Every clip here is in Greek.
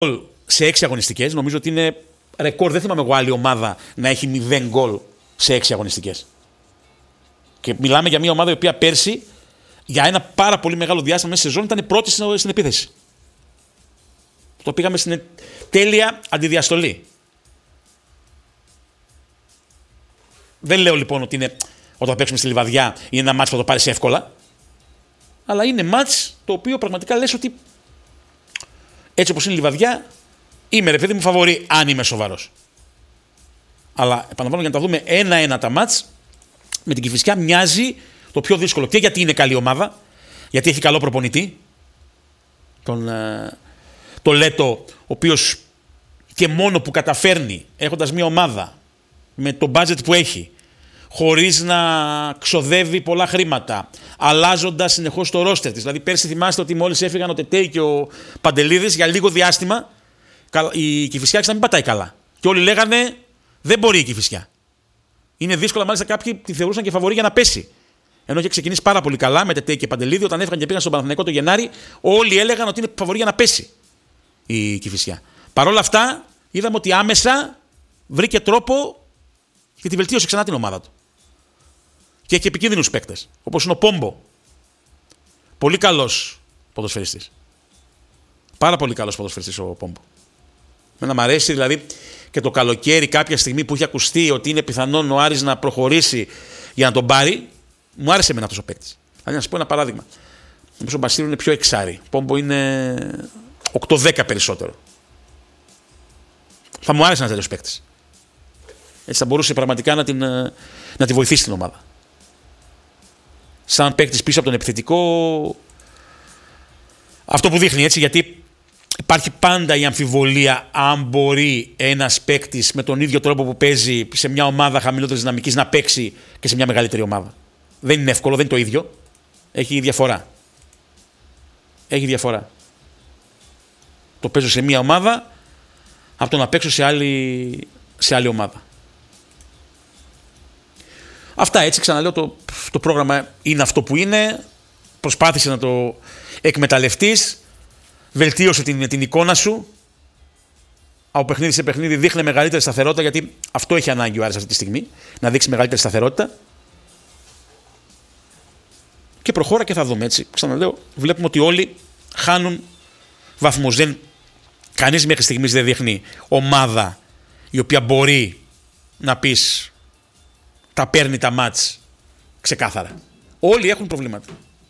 σε 6 αγωνιστικές. Νομίζω ότι είναι ρεκόρ. Δεν θυμάμαι εγώ άλλη ομάδα να έχει 0 γκολ σε 6 αγωνιστικές. Και μιλάμε για μια ομάδα η οποία πέρσι για ένα πάρα πολύ μεγάλο διάστημα μέσα στη σεζόν ήταν πρώτη στην επίθεση. Το πήγαμε στην τέλεια αντιδιαστολή. Δεν λέω λοιπόν ότι είναι, όταν παίξουμε στη Λιβαδιά είναι ένα μάτς που θα το πάρεις εύκολα. Αλλά είναι μάτς το οποίο πραγματικά λες ότι έτσι όπως είναι η Λιβαδιά είμαι ρε παιδί μου φαβορί αν είμαι σοβαρός. Αλλά επαναλαμβάνω για να τα δούμε ένα-ένα τα μάτς με την Κηφισιά μοιάζει το πιο δύσκολο. Και γιατί είναι καλή ομάδα, γιατί έχει καλό προπονητή, τον Λέτο, ο οποίος και μόνο που καταφέρνει έχοντας μια ομάδα με το budget που έχει, χωρίς να ξοδεύει πολλά χρήματα, αλλάζοντας συνεχώς το ρόστερ της. Δηλαδή πέρσι θυμάστε ότι μόλις έφυγαν ο Τετέι και ο Παντελίδης για λίγο διάστημα η Κηφισιά άρχισε να μην πατάει καλά. Και όλοι λέγανε δεν μπορεί η Κηφισιά. Είναι δύσκολα, μάλιστα κάποιοι τη θεωρούσαν και φαβορί για να πέσει. Ενώ είχε ξεκινήσει πάρα πολύ καλά με Τετέι και Παντελίδη, όταν έφυγαν και πήγαν στον Παναθηναϊκό το Γενάρη, όλοι έλεγαν ότι είναι φαβορί για να πέσει η Κηφισιά. Παρ' όλα αυτά, είδαμε ότι άμεσα βρήκε τρόπο και τη βελτίωσε ξανά την ομάδα του. Και έχει επικίνδυνους παίκτες, όπως είναι ο Πόμπο. Πολύ καλός ποδοσφαιριστής. Πάρα πολύ καλός ποδοσφαιριστής ο Πόμπο. Εμένα μου αρέσει δηλαδή και το καλοκαίρι, κάποια στιγμή που είχε ακουστεί ότι είναι πιθανόν ο Άρης να προχωρήσει για να τον πάρει, μου άρεσε εμένα αυτός ο παίκτης. Δηλαδή, να σας πω ένα παράδειγμα. Νομίζω ο Μπαστίρου είναι πιο εξάρι. Ο Πόμπο είναι 8-10 περισσότερο. Θα μου άρεσε ένας τέτοιος παίκτης. Έτσι θα μπορούσε πραγματικά να τη βοηθήσει την ομάδα. Σαν παίκτης πίσω από τον επιθετικό, αυτό που δείχνει έτσι, γιατί υπάρχει πάντα η αμφιβολία αν μπορεί ένας παίκτης με τον ίδιο τρόπο που παίζει σε μια ομάδα χαμηλότερης δυναμικής να παίξει και σε μια μεγαλύτερη ομάδα. Δεν είναι εύκολο, δεν είναι το ίδιο. Έχει διαφορά. Έχει διαφορά. Το παίζω σε μια ομάδα από το να παίξω σε άλλη ομάδα. Αυτά, έτσι ξαναλέω, το πρόγραμμα είναι αυτό που είναι. Προσπάθησε να το εκμεταλλευτείς. Βελτίωσε την εικόνα σου. Από παιχνίδι σε παιχνίδι δείχνει μεγαλύτερη σταθερότητα, γιατί αυτό έχει ανάγκη ο Άρης αυτή τη στιγμή. Να δείξει μεγαλύτερη σταθερότητα. Και προχώρα και θα δούμε, έτσι. Ξαναλέω, βλέπουμε ότι όλοι χάνουν βαθμούς. Κανείς μέχρι στιγμής δεν δείχνει ομάδα η οποία μπορεί να πεις τα παίρνει τα μάτς ξεκάθαρα. Όλοι έχουν προβλήματα.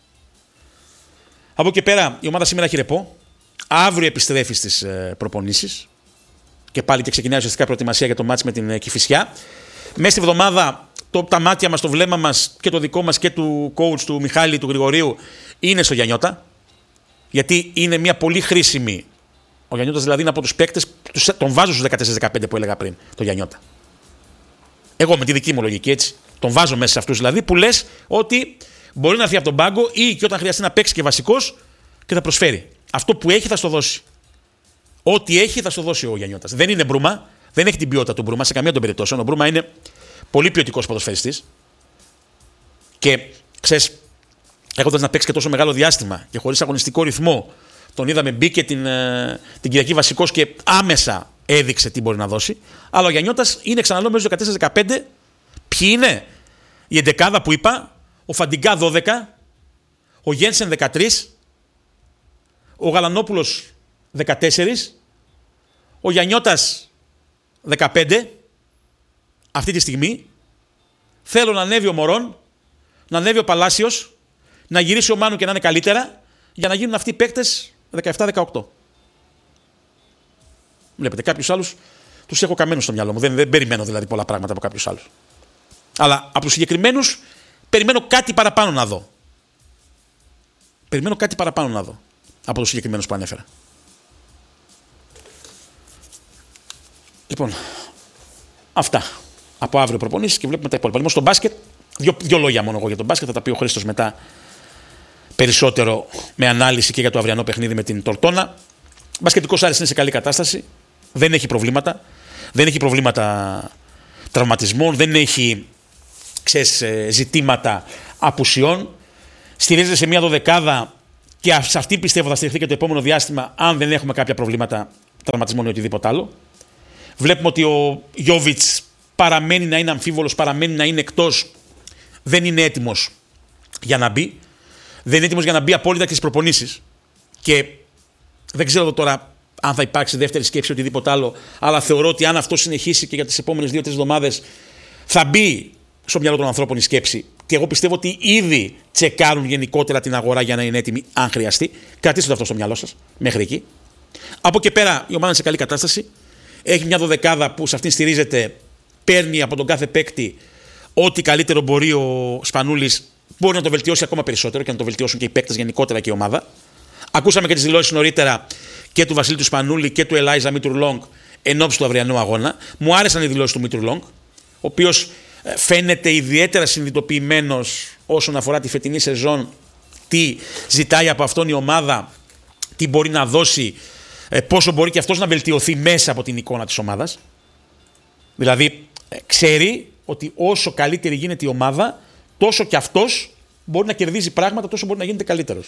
Από εκεί πέρα η ομάδα σήμερα έχει ρεπό. Αύριο επιστρέφει στις προπονήσεις και πάλι και ξεκινάει ουσιαστικά προετοιμασία για το μάτς με την Κηφισιά. Μέσα στη βδομάδα τα μάτια μας, το βλέμμα μας και το δικό μας και του coach του Μιχάλη του Γρηγορίου είναι στο Γιαννιώτα, γιατί είναι μια πολύ χρήσιμη. Ο Γιαννιώτας δηλαδή είναι από τους παίκτες, τον βάζω στους 14-15 που έλεγα πριν, το Γιαννιώτα. Εγώ με τη δική μου λογική, έτσι. Τον βάζω μέσα σε αυτούς δηλαδή που λες ότι μπορεί να έρθει από τον πάγκο ή και όταν χρειαστεί να παίξει και βασικός και θα προσφέρει. Αυτό που έχει θα στο δώσει. Ό,τι έχει θα στο δώσει ο Γιαννιώτας. Δεν είναι Μπρούμα, δεν έχει την ποιότητα του Μπρούμα σε καμία των περιπτώσεων. Ο Μπρούμα είναι πολύ ποιοτικός ποδοσφαιριστής. Και ξέρεις, έχοντας να παίξει και τόσο μεγάλο διάστημα και χωρίς αγωνιστικό ρυθμό, τον είδαμε μπήκε την Κυριακή βασικός και άμεσα έδειξε τι μπορεί να δώσει. Αλλά ο Γιαννιώτας είναι, ξαναλέω, μέσα στο 14-15. Ποιοι είναι? Η εντεκάδα που είπα, ο Φαντιγκά 12, ο Γένσεν 13, ο Γαλανόπουλος 14, ο Γιαννιώτας 15. Αυτή τη στιγμή θέλω να ανέβει ο Μωρόν, να ανέβει ο Παλάσιος, να γυρίσει ο Μάνου και να είναι καλύτερα, για να γίνουν αυτοί οι παίκτες 17-18. Βλέπετε, κάποιους άλλους τους έχω καμένους στο μυαλό μου. Δεν περιμένω δηλαδή πολλά πράγματα από κάποιους άλλους. Αλλά από τους συγκεκριμένους περιμένω κάτι παραπάνω να δω. Περιμένω κάτι παραπάνω να δω από τους συγκεκριμένους που ανέφερα. Λοιπόν, αυτά από αύριο προπονήσεις και βλέπουμε τα υπόλοιπα. Λοιπόν, στο μπάσκετ, δύο λόγια μόνο εγώ για τον μπάσκετ, θα τα πει ο Χρήστος μετά περισσότερο με ανάλυση και για το αυριανό παιχνίδι με την Τορτώνα. Ο μπασκετικός Άρης είναι σε καλή κατάσταση. Δεν έχει προβλήματα. Δεν έχει προβλήματα τραυματισμών. Δεν έχει ζητήματα απουσιών. Στηρίζεται σε μια δωδεκάδα και σε αυτή πιστεύω θα στηριχθεί και το επόμενο διάστημα, αν δεν έχουμε κάποια προβλήματα τραυματισμό ή οτιδήποτε άλλο. Βλέπουμε ότι ο Γιόβιτς παραμένει να είναι αμφίβολος, παραμένει να είναι εκτός. Δεν είναι έτοιμος για να μπει. Δεν είναι έτοιμος για να μπει απόλυτα και στις προπονήσεις. Και δεν ξέρω τώρα αν θα υπάρξει δεύτερη σκέψη ή οτιδήποτε άλλο, αλλά θεωρώ ότι αν αυτό συνεχίσει και για τις επόμενες 2-3 εβδομάδες θα μπει στο μυαλό των ανθρώπων η σκέψη. Και εγώ πιστεύω ότι ήδη τσεκάρουν γενικότερα την αγορά για να είναι έτοιμη, αν χρειαστεί. Κρατήστε το αυτό στο μυαλό σας μέχρι εκεί. Από εκεί πέρα η ομάδα είναι σε καλή κατάσταση. Έχει μια δωδεκάδα που σε αυτήν στηρίζεται, παίρνει από τον κάθε παίκτη ό,τι καλύτερο μπορεί ο Σπανούλης. Μπορεί να το βελτιώσει ακόμα περισσότερο και να το βελτιώσουν και οι παίκτες γενικότερα και η ομάδα. Ακούσαμε και τις δηλώσεις νωρίτερα και του Βασίλη του Σπανούλη και του Ελάιζα Μήτρου Λόγκ ενόψει του αυριανού αγώνα. Μου άρεσαν οι δηλώσεις του Μήτρου Λόγκ, ο οποίος φαίνεται ιδιαίτερα συνειδητοποιημένος όσον αφορά τη φετινή σεζόν, τι ζητάει από αυτόν η ομάδα, τι μπορεί να δώσει, πόσο μπορεί και αυτός να βελτιωθεί μέσα από την εικόνα της ομάδας. Δηλαδή, ξέρει ότι όσο καλύτερη γίνεται η ομάδα, τόσο και αυτός μπορεί να κερδίζει πράγματα, τόσο μπορεί να γίνεται καλύτερος.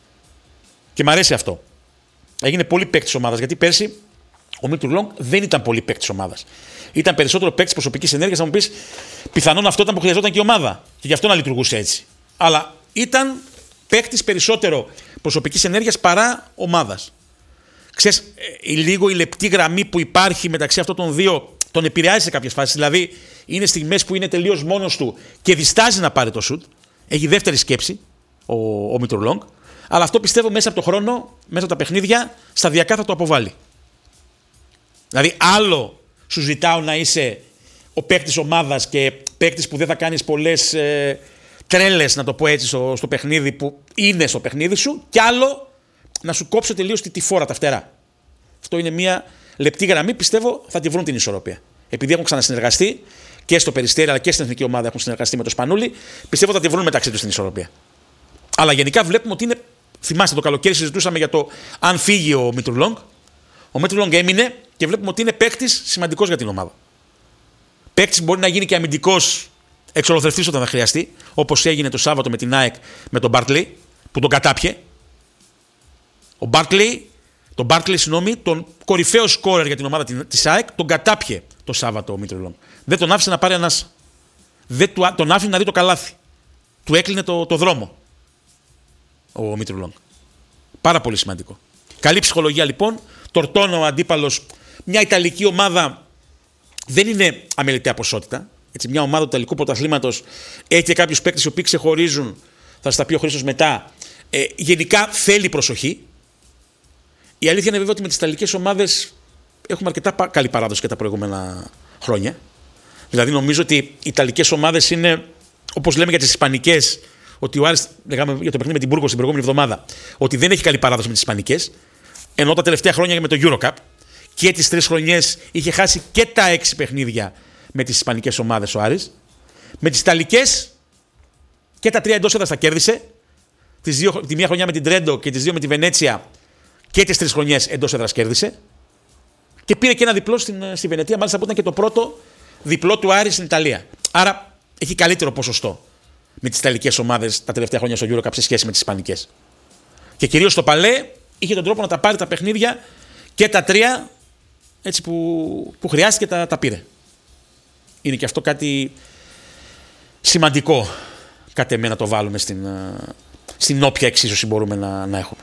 Και μου αρέσει αυτό. Έγινε πολύ παίκτη της ομάδας, γιατί πέρσι ο Μήτρου Λόγκ δεν ήταν πολύ παίκτη της ομάδας. Ήταν περισσότερο παίκτη προσωπικής ενέργειας. Θα μου πεις, πιθανόν αυτό ήταν που χρειαζόταν και η ομάδα. Και γι' αυτό να λειτουργούσε έτσι. Αλλά ήταν παίκτη περισσότερο προσωπικής ενέργειας παρά ομάδας. Ξέρεις, λίγο η λεπτή γραμμή που υπάρχει μεταξύ αυτών των δύο τον επηρεάζει σε κάποιες φάσεις. Δηλαδή, είναι στιγμές που είναι τελείως μόνος του και διστάζει να πάρει το σουτ. Έχει δεύτερη σκέψη ο Μήτρου Λόγκ. Αλλά αυτό πιστεύω μέσα από το χρόνο, μέσα από τα παιχνίδια, σταδιακά θα το αποβάλει. Δηλαδή, άλλο σου ζητάω να είσαι ο παίκτης ομάδας και παίκτης που δεν θα κάνεις πολλές τρέλες, να το πω έτσι, στο παιχνίδι που είναι στο παιχνίδι σου, κι άλλο να σου κόψω τελείως τη φόρα, τα φτερά. Αυτό είναι μια λεπτή γραμμή, πιστεύω θα τη βρουν την ισορροπία. Επειδή έχουν ξανασυνεργαστεί και στο Περιστέρι αλλά και στην εθνική ομάδα έχουν συνεργαστεί με το Σπανούλη, πιστεύω θα τη βρουν μεταξύ τους την ισορροπία. Αλλά γενικά βλέπουμε ότι είναι. Θυμάστε, το καλοκαίρι συζητούσαμε για το αν φύγει ο Μήτρου Λόγκ. Ο Μήτρου Λόγκ έμεινε και βλέπουμε ότι είναι παίκτης σημαντικός για την ομάδα. Παίκτης μπορεί να γίνει και αμυντικός εξολοθρευτής όταν θα χρειαστεί, όπως έγινε το Σάββατο με την ΑΕΚ με τον Μπάρκλεϊ, που τον κατάπιε. Ο Μπάρκλεϊ, τον κορυφαίο σκόρερ για την ομάδα της ΑΕΚ, τον κατάπιε το Σάββατο ο Μήτρου Λόγκ. Δεν τον άφησε να πάρει ανάσα. Δεν τον άφησε να δει το καλάθι. Του έκλεινε το δρόμο ο Μήτρου Λόγκ. Πάρα πολύ σημαντικό. Καλή ψυχολογία λοιπόν. Τορτόνα ο αντίπαλος. Μια Ιταλική ομάδα δεν είναι αμεληταία ποσότητα. Έτσι, μια ομάδα του Ιταλικού πρωταθλήματος έχει και κάποιους παίκτες οι οποίοι ξεχωρίζουν. Θα σας τα πει ο Χρήστος μετά. Γενικά θέλει προσοχή. Η αλήθεια είναι βέβαια ότι με τις Ιταλικές ομάδες έχουμε αρκετά καλή παράδοση και τα προηγούμενα χρόνια. Δηλαδή νομίζω ότι οι Ιταλικές ομάδες είναι, όπως λέμε για τις Ισπανικές, ότι ο Άρης, λέγαμε για το παιχνίδι με την Μπούργκο την προηγούμενη εβδομάδα, ότι δεν έχει καλή παράδοση με τις Ισπανικές, ενώ τα τελευταία χρόνια με το EuroCup και τις 3 χρονιές είχε χάσει και τα 6 παιχνίδια με τις Ισπανικές ομάδες ο Άρης. Με τις Ιταλικές και τα 3 εντός έδρας τα κέρδισε. Τη μία χρονιά με την Τρέντο και τις 2 με τη Βενέτσια και τις 3 χρονιές εντός έδρας κέρδισε. Και πήρε και ένα διπλό στη Βενετία, μάλιστα που ήταν και το πρώτο διπλό του Άρη στην Ιταλία. Άρα έχει καλύτερο ποσοστό με τις Ιταλικές ομάδες τα τελευταία χρόνια στο EuroCup σε σχέση με τις Ισπανικές. Και κυρίως το Παλέ είχε τον τρόπο να τα πάρει τα παιχνίδια και τα 3 έτσι που χρειάστηκε τα πήρε. Είναι και αυτό κάτι σημαντικό κατ' εμέ να το βάλουμε στην όποια εξίσωση μπορούμε να έχουμε.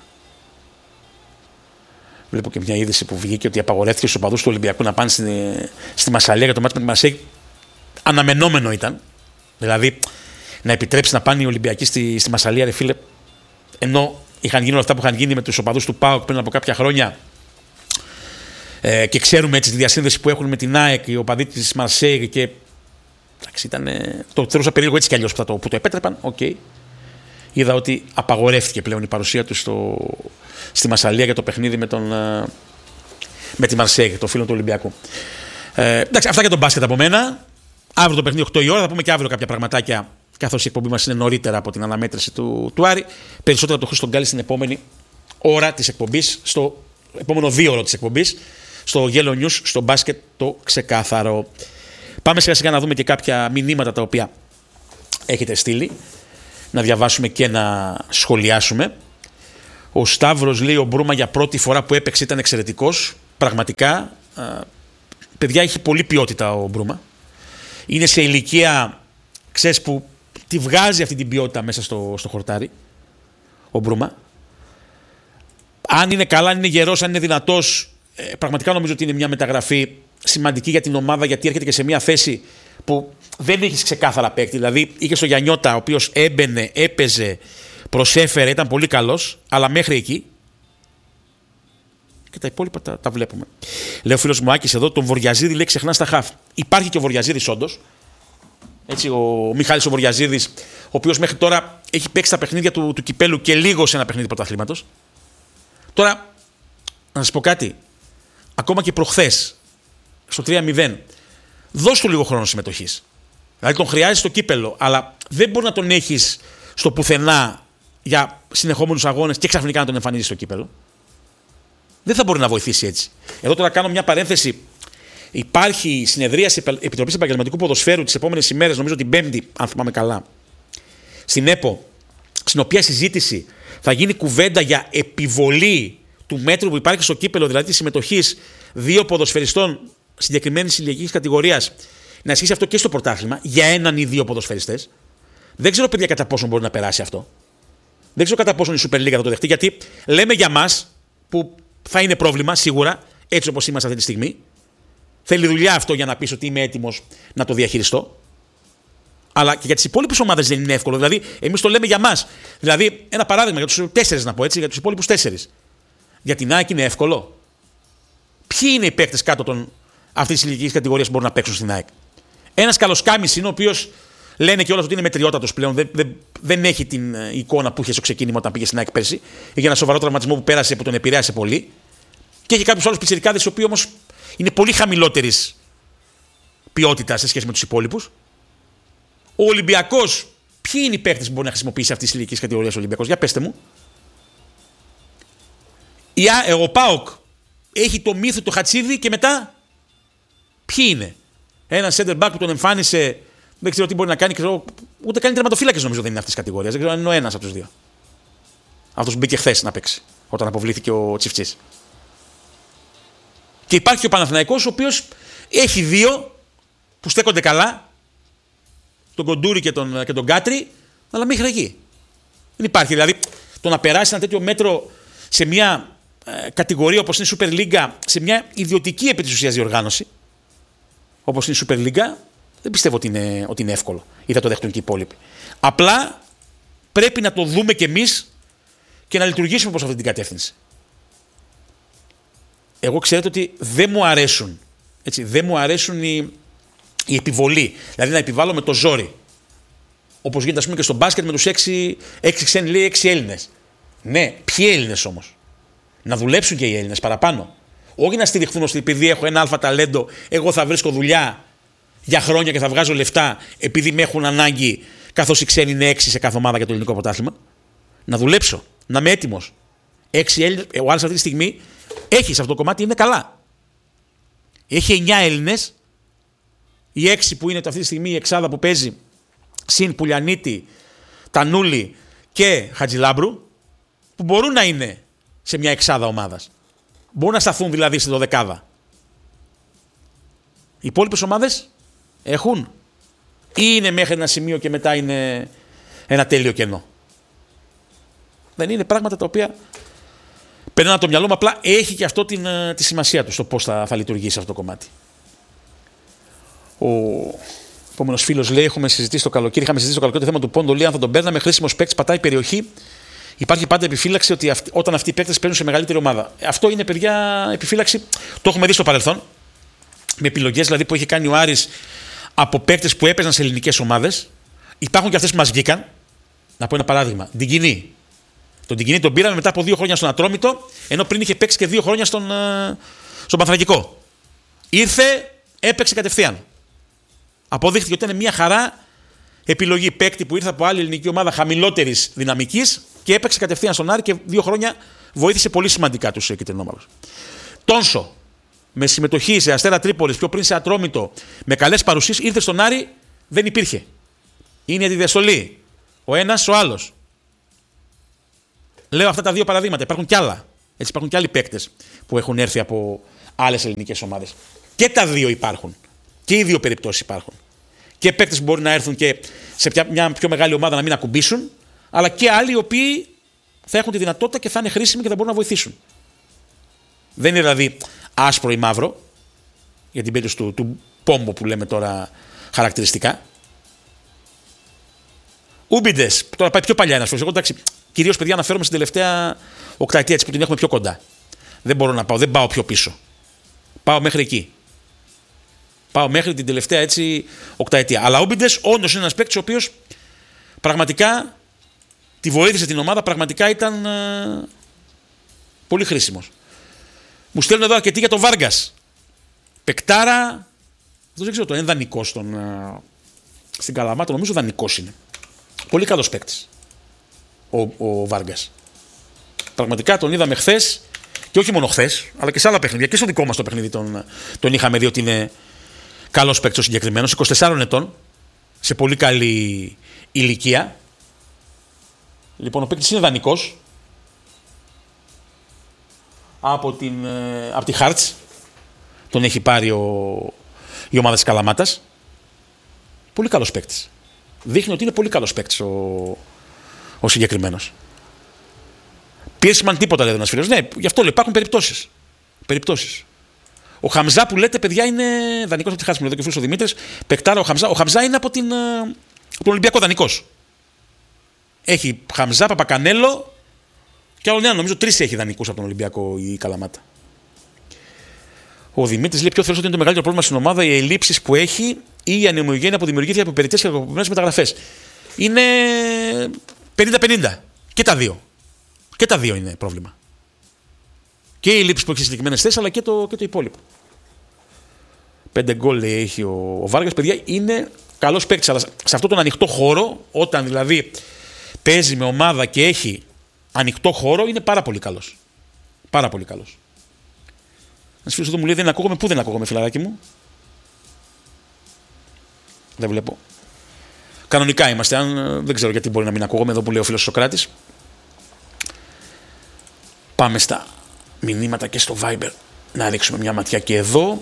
Βλέπω και μια είδηση που βγήκε ότι απαγορεύτηκε στους οπαδούς του Ολυμπιακού να πάνε στη Μασσαλία για το μάτι με τη Μαρσέη. Αναμενόμενο ήταν. Δηλαδή να επιτρέψει να πάνε οι Ολυμπιακοί στη Μασσαλία, ρε φίλε, ενώ είχαν γίνει όλα αυτά που είχαν γίνει με τους οπαδούς του ΠΑΟΚ πριν από κάποια χρόνια και ξέρουμε έτσι τη διασύνδεση που έχουν με την ΑΕΚ, οι οπαδοί της Μαρσέη και. Εντάξει, ήταν. Το θεωρούσα περίεργο έτσι κι αλλιώς που το επέτρεπαν. Okay. Είδα ότι απαγορεύτηκε πλέον η παρουσία του στη Μασσαλία για το παιχνίδι με τη Μαρσέη, το φίλο του Ολυμπιακού. Εντάξει, αυτά για τον μπάσκετ από μένα. Αύριο το παιχνίδι 8 η ώρα, θα πούμε και αύριο κάποια πραγματάκια, καθώς η εκπομπή μας είναι νωρίτερα από την αναμέτρηση του Άρη. Περισσότερα από το Χρήστο Γκάλη στην επόμενη ώρα της εκπομπής, στο επόμενο 2 ώρο της εκπομπής, στο Yellow News, στο μπάσκετ το ξεκάθαρο. Πάμε σιγά σιγά να δούμε και κάποια μηνύματα τα οποία έχετε στείλει, να διαβάσουμε και να σχολιάσουμε. Ο Σταύρος λέει: ο Μπρούμα για πρώτη φορά που έπαιξε ήταν εξαιρετικός. πραγματικά, παιδιά, έχει πολύ ποιότητα ο Μπρούμα. Είναι σε ηλικία, ξέρεις, που τη βγάζει αυτή την ποιότητα μέσα στο χορτάρι ο Μπρούμα. Αν είναι καλά, αν είναι γερός, αν είναι δυνατός, πραγματικά νομίζω ότι είναι μια μεταγραφή σημαντική για την ομάδα, γιατί έρχεται και σε μια θέση που δεν έχεις ξεκάθαρα παίκτη. Δηλαδή είχε στο Γιαννιώτα, ο οποίος έμπαινε, έπαιζε, προσέφερε, ήταν πολύ καλός, αλλά μέχρι εκεί. Και τα υπόλοιπα τα βλέπουμε. Λέει ο φίλος μου Άκης εδώ, τον Βοριαζίδη λέει ξεχνά στα χαφ. Υπάρχει και ο Βοριαζίδης όντως. Έτσι, ο Μιχάλης ο Βοριαζίδης, ο οποίος μέχρι τώρα έχει παίξει τα παιχνίδια του κυπέλου και λίγο σε ένα παιχνίδι πρωταθλήματος. Τώρα, να σας πω κάτι. Ακόμα και προχθές, στο 3-0, δώσ' του λίγο χρόνο συμμετοχής. Δηλαδή τον χρειάζεται στο κύπελο, αλλά δεν μπορεί να τον έχεις στο πουθενά για συνεχόμενους αγώνες και ξαφνικά να τον εμφανίζεις στο κύπελο. Δεν θα μπορεί να βοηθήσει έτσι. Εδώ τώρα κάνω μια παρένθεση. Υπάρχει συνεδρίαση Επιτροπής Επαγγελματικού Ποδοσφαίρου τις επόμενες ημέρες, νομίζω την Πέμπτη, αν θυμάμαι καλά, στην ΕΠΟ, στην οποία συζήτηση θα γίνει κουβέντα για επιβολή του μέτρου που υπάρχει στο κύπελο, δηλαδή τη συμμετοχή δύο ποδοσφαιριστών συγκεκριμένης ηλικιακής κατηγορίας, να ισχύσει αυτό και στο πρωτάθλημα για έναν ή δύο ποδοσφαιριστές. Δεν ξέρω, παιδιά, κατά πόσο μπορεί να περάσει αυτό. Δεν ξέρω κατά πόσο η Super League θα το δεχτεί, γιατί λέμε για μας που θα είναι πρόβλημα σίγουρα, έτσι όπως είμαστε αυτή τη στιγμή. Θέλει δουλειά αυτό για να πεις ότι είμαι έτοιμος να το διαχειριστώ. Αλλά και για τις υπόλοιπες ομάδες δεν είναι εύκολο. Δηλαδή, εμείς το λέμε για μας. Δηλαδή, ένα παράδειγμα για τους 4, να πω έτσι, για τους υπόλοιπους 4. Για την ΑΕΚ είναι εύκολο. Ποιοι είναι οι παίκτες κάτω αυτής της ηλικιακής κατηγορίας που μπορούν να παίξουν στην ΑΕΚ? Ένας Καλοσκάμης είναι, ο οποίος λένε κιόλας ότι είναι μετριότατος πλέον. Δεν έχει την εικόνα που είχε στο ξεκίνημα όταν πήγε στην ΑΕΚ πέρσι. Είχε ένα σοβαρό τραυματισμό που πέρασε, που τον επηρέασε πολύ. Και έχει κάποιους άλλους πιτσιρικάδες, οι οποίοι όμως είναι πολύ χαμηλότερης ποιότητας σε σχέση με τους υπόλοιπους. Ο Ολυμπιακός, ποιοι είναι οι παίκτες που μπορεί να χρησιμοποιήσει αυτή τη ηλικιακή κατηγορία ο Ολυμπιακός? Για πέστε μου. Ο ΠΑΟΚ έχει το Μύθο, το Χατσίδη και μετά ποιοι είναι? Ένα center back που τον εμφάνισε, δεν ξέρω τι μπορεί να κάνει, ούτε καν τερματοφύλακες νομίζω δεν είναι αυτής της κατηγορίας. Δεν ξέρω αν είναι ο ένας από τους δύο. Αυτός που μπήκε χθες να παίξει, όταν αποβλήθηκε ο Τσιφτσής. Και υπάρχει και ο Παναθηναϊκός, ο οποίος έχει δύο που στέκονται καλά, τον Κοντούρη και τον Κάτρι, αλλά μέχρι εκεί. Δεν υπάρχει. Δηλαδή, το να περάσει ένα τέτοιο μέτρο σε μια κατηγορία όπως είναι η Super League, σε μια ιδιωτική επί της ουσίας διοργάνωση, όπως είναι η Super League, δεν πιστεύω ότι είναι εύκολο ή θα το δεχτούν και οι υπόλοιποι. Απλά πρέπει να το δούμε κι εμείς και να λειτουργήσουμε προς αυτή την κατεύθυνση. Εγώ ξέρετε ότι δεν μου αρέσουν η επιβολή. Δηλαδή να επιβάλλω με το ζόρι. Όπως γίνεται, ας πούμε, και στο μπάσκετ με τους 6 ξένοι, λέει 6 Έλληνες. Ναι, ποιοι Έλληνες όμως? Να δουλέψουν και οι Έλληνες παραπάνω. Όχι να στηριχθούν ότι επειδή έχω ένα αλφα ταλέντο, εγώ θα βρίσκω δουλειά για χρόνια και θα βγάζω λεφτά επειδή με έχουν ανάγκη, καθώς οι ξένοι είναι 6 σε κάθε ομάδα για το ελληνικό πρωτάθλημα. Να δουλέψω, να είμαι έτοιμος. 6 Έλληνες, ο άλλος αυτή τη στιγμή έχει σε αυτό το κομμάτι, είναι καλά. Έχει 9 Έλληνες, οι 6 που είναι αυτή τη στιγμή η εξάδα που παίζει, συν Πουλιανίτη, Τανούλη και Χατζηλάμπρου, που μπορούν να είναι σε μια εξάδα ομάδας. Μπορούν να σταθούν δηλαδή στη 12. Οι υπόλοιπες ομάδες έχουν ή είναι μέχρι ένα σημείο και μετά είναι ένα τέλειο κενό? Δεν είναι πράγματα τα οποία περνάνε από το μυαλό μου, απλά έχει και αυτό τη σημασία του στο πώς θα λειτουργήσει αυτό το κομμάτι. Ο επόμενος φίλος λέει: είχαμε συζητήσει το καλοκαίρι το θέμα του Πόντο. Λέει: αν θα τον παίρναμε χρήσιμος παίκτης, πατάει περιοχή. Υπάρχει πάντα επιφύλαξη ότι όταν αυτοί οι παίκτες παίρνουν σε μεγαλύτερη ομάδα. Αυτό είναι, παιδιά, επιφύλαξη. Το έχουμε δει στο παρελθόν. Με επιλογές δηλαδή που έχει κάνει ο Άρης από παίκτες που έπαιζαν σε ελληνικές ομάδες. Υπάρχουν και αυτές που μας βγήκαν. Να πω ένα παράδειγμα. Τον Τιγκινή τον πήραμε μετά από 2 χρόνια στον Ατρόμητο, ενώ πριν είχε παίξει και 2 χρόνια στον Παναθηναϊκό. Ήρθε, έπαιξε κατευθείαν. Αποδείχθηκε ότι ήταν μια χαρά επιλογή παίκτη που ήρθε από άλλη ελληνική ομάδα χαμηλότερης δυναμικής και έπαιξε κατευθείαν στον Άρη και 2 χρόνια βοήθησε πολύ σημαντικά τους κυτρινόμαυρους. Τόνσο, με συμμετοχή σε Αστέρα Τρίπολης, πιο πριν σε Ατρόμητο, με καλές παρουσίες, ήρθε στον Άρη, δεν υπήρχε. Είναι η αντιδιαστολή. Ο ένας, ο άλλος. Λέω αυτά τα 2 παραδείγματα. Υπάρχουν κι άλλα. Έτσι, υπάρχουν κι άλλοι παίκτες που έχουν έρθει άλλες ελληνικές ομάδες. Και τα δύο υπάρχουν. Και οι δύο περιπτώσεις υπάρχουν. Και παίκτες που μπορεί να έρθουν και σε μια πιο μεγάλη ομάδα να μην ακουμπήσουν, αλλά και άλλοι οι οποίοι θα έχουν τη δυνατότητα και θα είναι χρήσιμοι και θα μπορούν να βοηθήσουν. Δεν είναι δηλαδή άσπρο ή μαύρο, για την περίπτωση του Πόμπο που λέμε τώρα χαρακτηριστικά. Ούμπιντες, τώρα πάει πιο παλιά ένας φίλος. Εγώ εντάξει, κυρίως παιδιά αναφέρομαι στην τελευταία οκταετία έτσι που την έχουμε πιο κοντά. Δεν μπορώ να πάω, δεν πάω πιο πίσω. Πάω μέχρι εκεί. Πάω μέχρι την τελευταία έτσι οκταετία. Αλλά ο Ούμπιντες όντως είναι ένας παίκτης ο οποίος πραγματικά τη βοήθησε την ομάδα, πραγματικά ήταν πολύ χρήσιμος. Μου στέλνουν εδώ αρκετοί για τον Βάργκας. Πεκτάρα, αυτό δεν ξέρω, είναι δανεικός στην Καλαμάτα, νομίζω δανεικός είναι. Πολύ καλός παίκτης ο Βάργκας. Πραγματικά τον είδαμε χθες και όχι μόνο χθες, αλλά και σε άλλα παιχνίδια. Και στο δικό μας το παιχνίδι τον είχαμε δει ότι είναι καλός παίκτης ο συγκεκριμένος, 24 ετών, σε πολύ καλή ηλικία. Λοιπόν, ο παίκτης είναι δανεικός από τη Χάρτς. Τον έχει πάρει η ομάδα της Καλαμάτας. Πολύ καλός παίκτης. Δείχνει ότι είναι πολύ καλός παίκτης ο συγκεκριμένος. Πίεσμαν τίποτα, λέει ένας φίλος. Ναι, γι' αυτό λέω, υπάρχουν περιπτώσεις. Ο Χαμζά που λέτε, παιδιά, είναι δανεικός από τη Χάρτς. Μου λέει εδώ και ο φίλος ο Δημήτρης. Πεκτάρα ο Χαμζά. Ο Χαμζά είναι από τον Ολυμπιακό δανεικός. Έχει Χαμζά, Παπακανέλο και άλλον ένα. Νομίζω 3 έχει δανεικούς από τον Ολυμπιακό η Καλαμάτα. Ο Δημήτρης λέει: ποιο θεωρείς ότι είναι το μεγαλύτερο πρόβλημα στην ομάδα, οι ελλείψεις που έχει ή η ανεμογένεια που δημιουργήθηκε από περιττές και κακοποιημένες μεταγραφές? Είναι 50-50. Και τα δύο. Και τα δύο είναι πρόβλημα. Και οι ελλείψεις που έχει σε συγκεκριμένες θέσεις, αλλά και το υπόλοιπο. 5 γκολ έχει ο Βάργας. Παιδιά, είναι καλός παίκτης, αλλά σε αυτόν τον ανοιχτό χώρο, όταν δηλαδή παίζει με ομάδα και έχει ανοιχτό χώρο, είναι πάρα πολύ καλός. Πάρα πολύ καλός. Ένας φίλος εδώ μου λέει: δεν ακούγομαι. Πού δεν ακούγομαι, φιλαράκι μου? Δεν βλέπω. Κανονικά είμαστε. Δεν ξέρω γιατί μπορεί να μην ακούγομαι. Εδώ που λέει ο φίλος Σοκράτης. Πάμε στα μηνύματα και στο Viber να ρίξουμε μια ματιά και εδώ.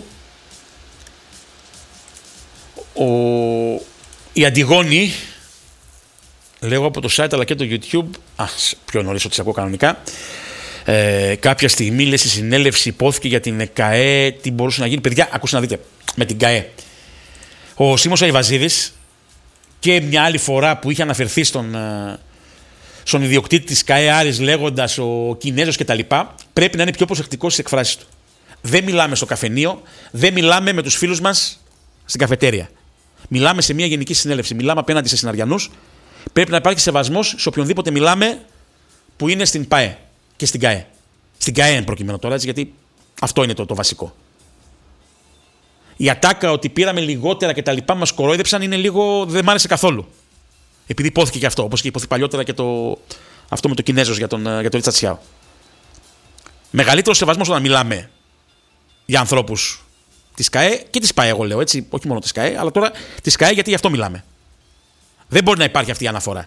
Η Αντιγόνη, λέω από το site αλλά και το YouTube, πιο νωρίς ότι σε ακούω κανονικά, κάποια στιγμή λέει στη συνέλευση υπόθηκε για την ΚΑΕ τι μπορούσε να γίνει. Παιδιά, ακούστε να δείτε, με την ΚΑΕ. Ο Σίμος Αϊβαζίδης και μια άλλη φορά που είχε αναφερθεί στον ιδιοκτήτη της ΚΑΕ Άρης λέγοντας ο Κινέζος κτλ. Πρέπει να είναι πιο προσεκτικός στις εκφράσεις του. Δεν μιλάμε στο καφενείο, δεν μιλάμε με τους φίλους μας στην καφετέρια. Μιλάμε σε μια γενική συνέλευση, μιλάμε απέναντι σε συναριανούς. Πρέπει να υπάρχει σεβασμός σε οποιονδήποτε μιλάμε που είναι στην ΠΑΕ και στην ΚΑΕ. Στην ΚΑΕ εν προκειμένου τώρα, έτσι, γιατί αυτό είναι το βασικό. Η ατάκα ότι πήραμε λιγότερα και τα λοιπά μας κορόιδεψαν είναι λίγο. Δεν μ' άρεσε καθόλου. Επειδή υπόθηκε και αυτό, όπως και υπόθηκε παλιότερα και αυτό με το Κινέζος για τον Ρίτσα Τσιάο. Μεγαλύτερο σεβασμός όταν μιλάμε για ανθρώπους της ΚΑΕ και της ΠΑΕ, εγώ λέω έτσι, όχι μόνο της ΚΑΕ, αλλά τώρα της ΚΑΕ γιατί γι' αυτό μιλάμε. Δεν μπορεί να υπάρχει αυτή η αναφορά.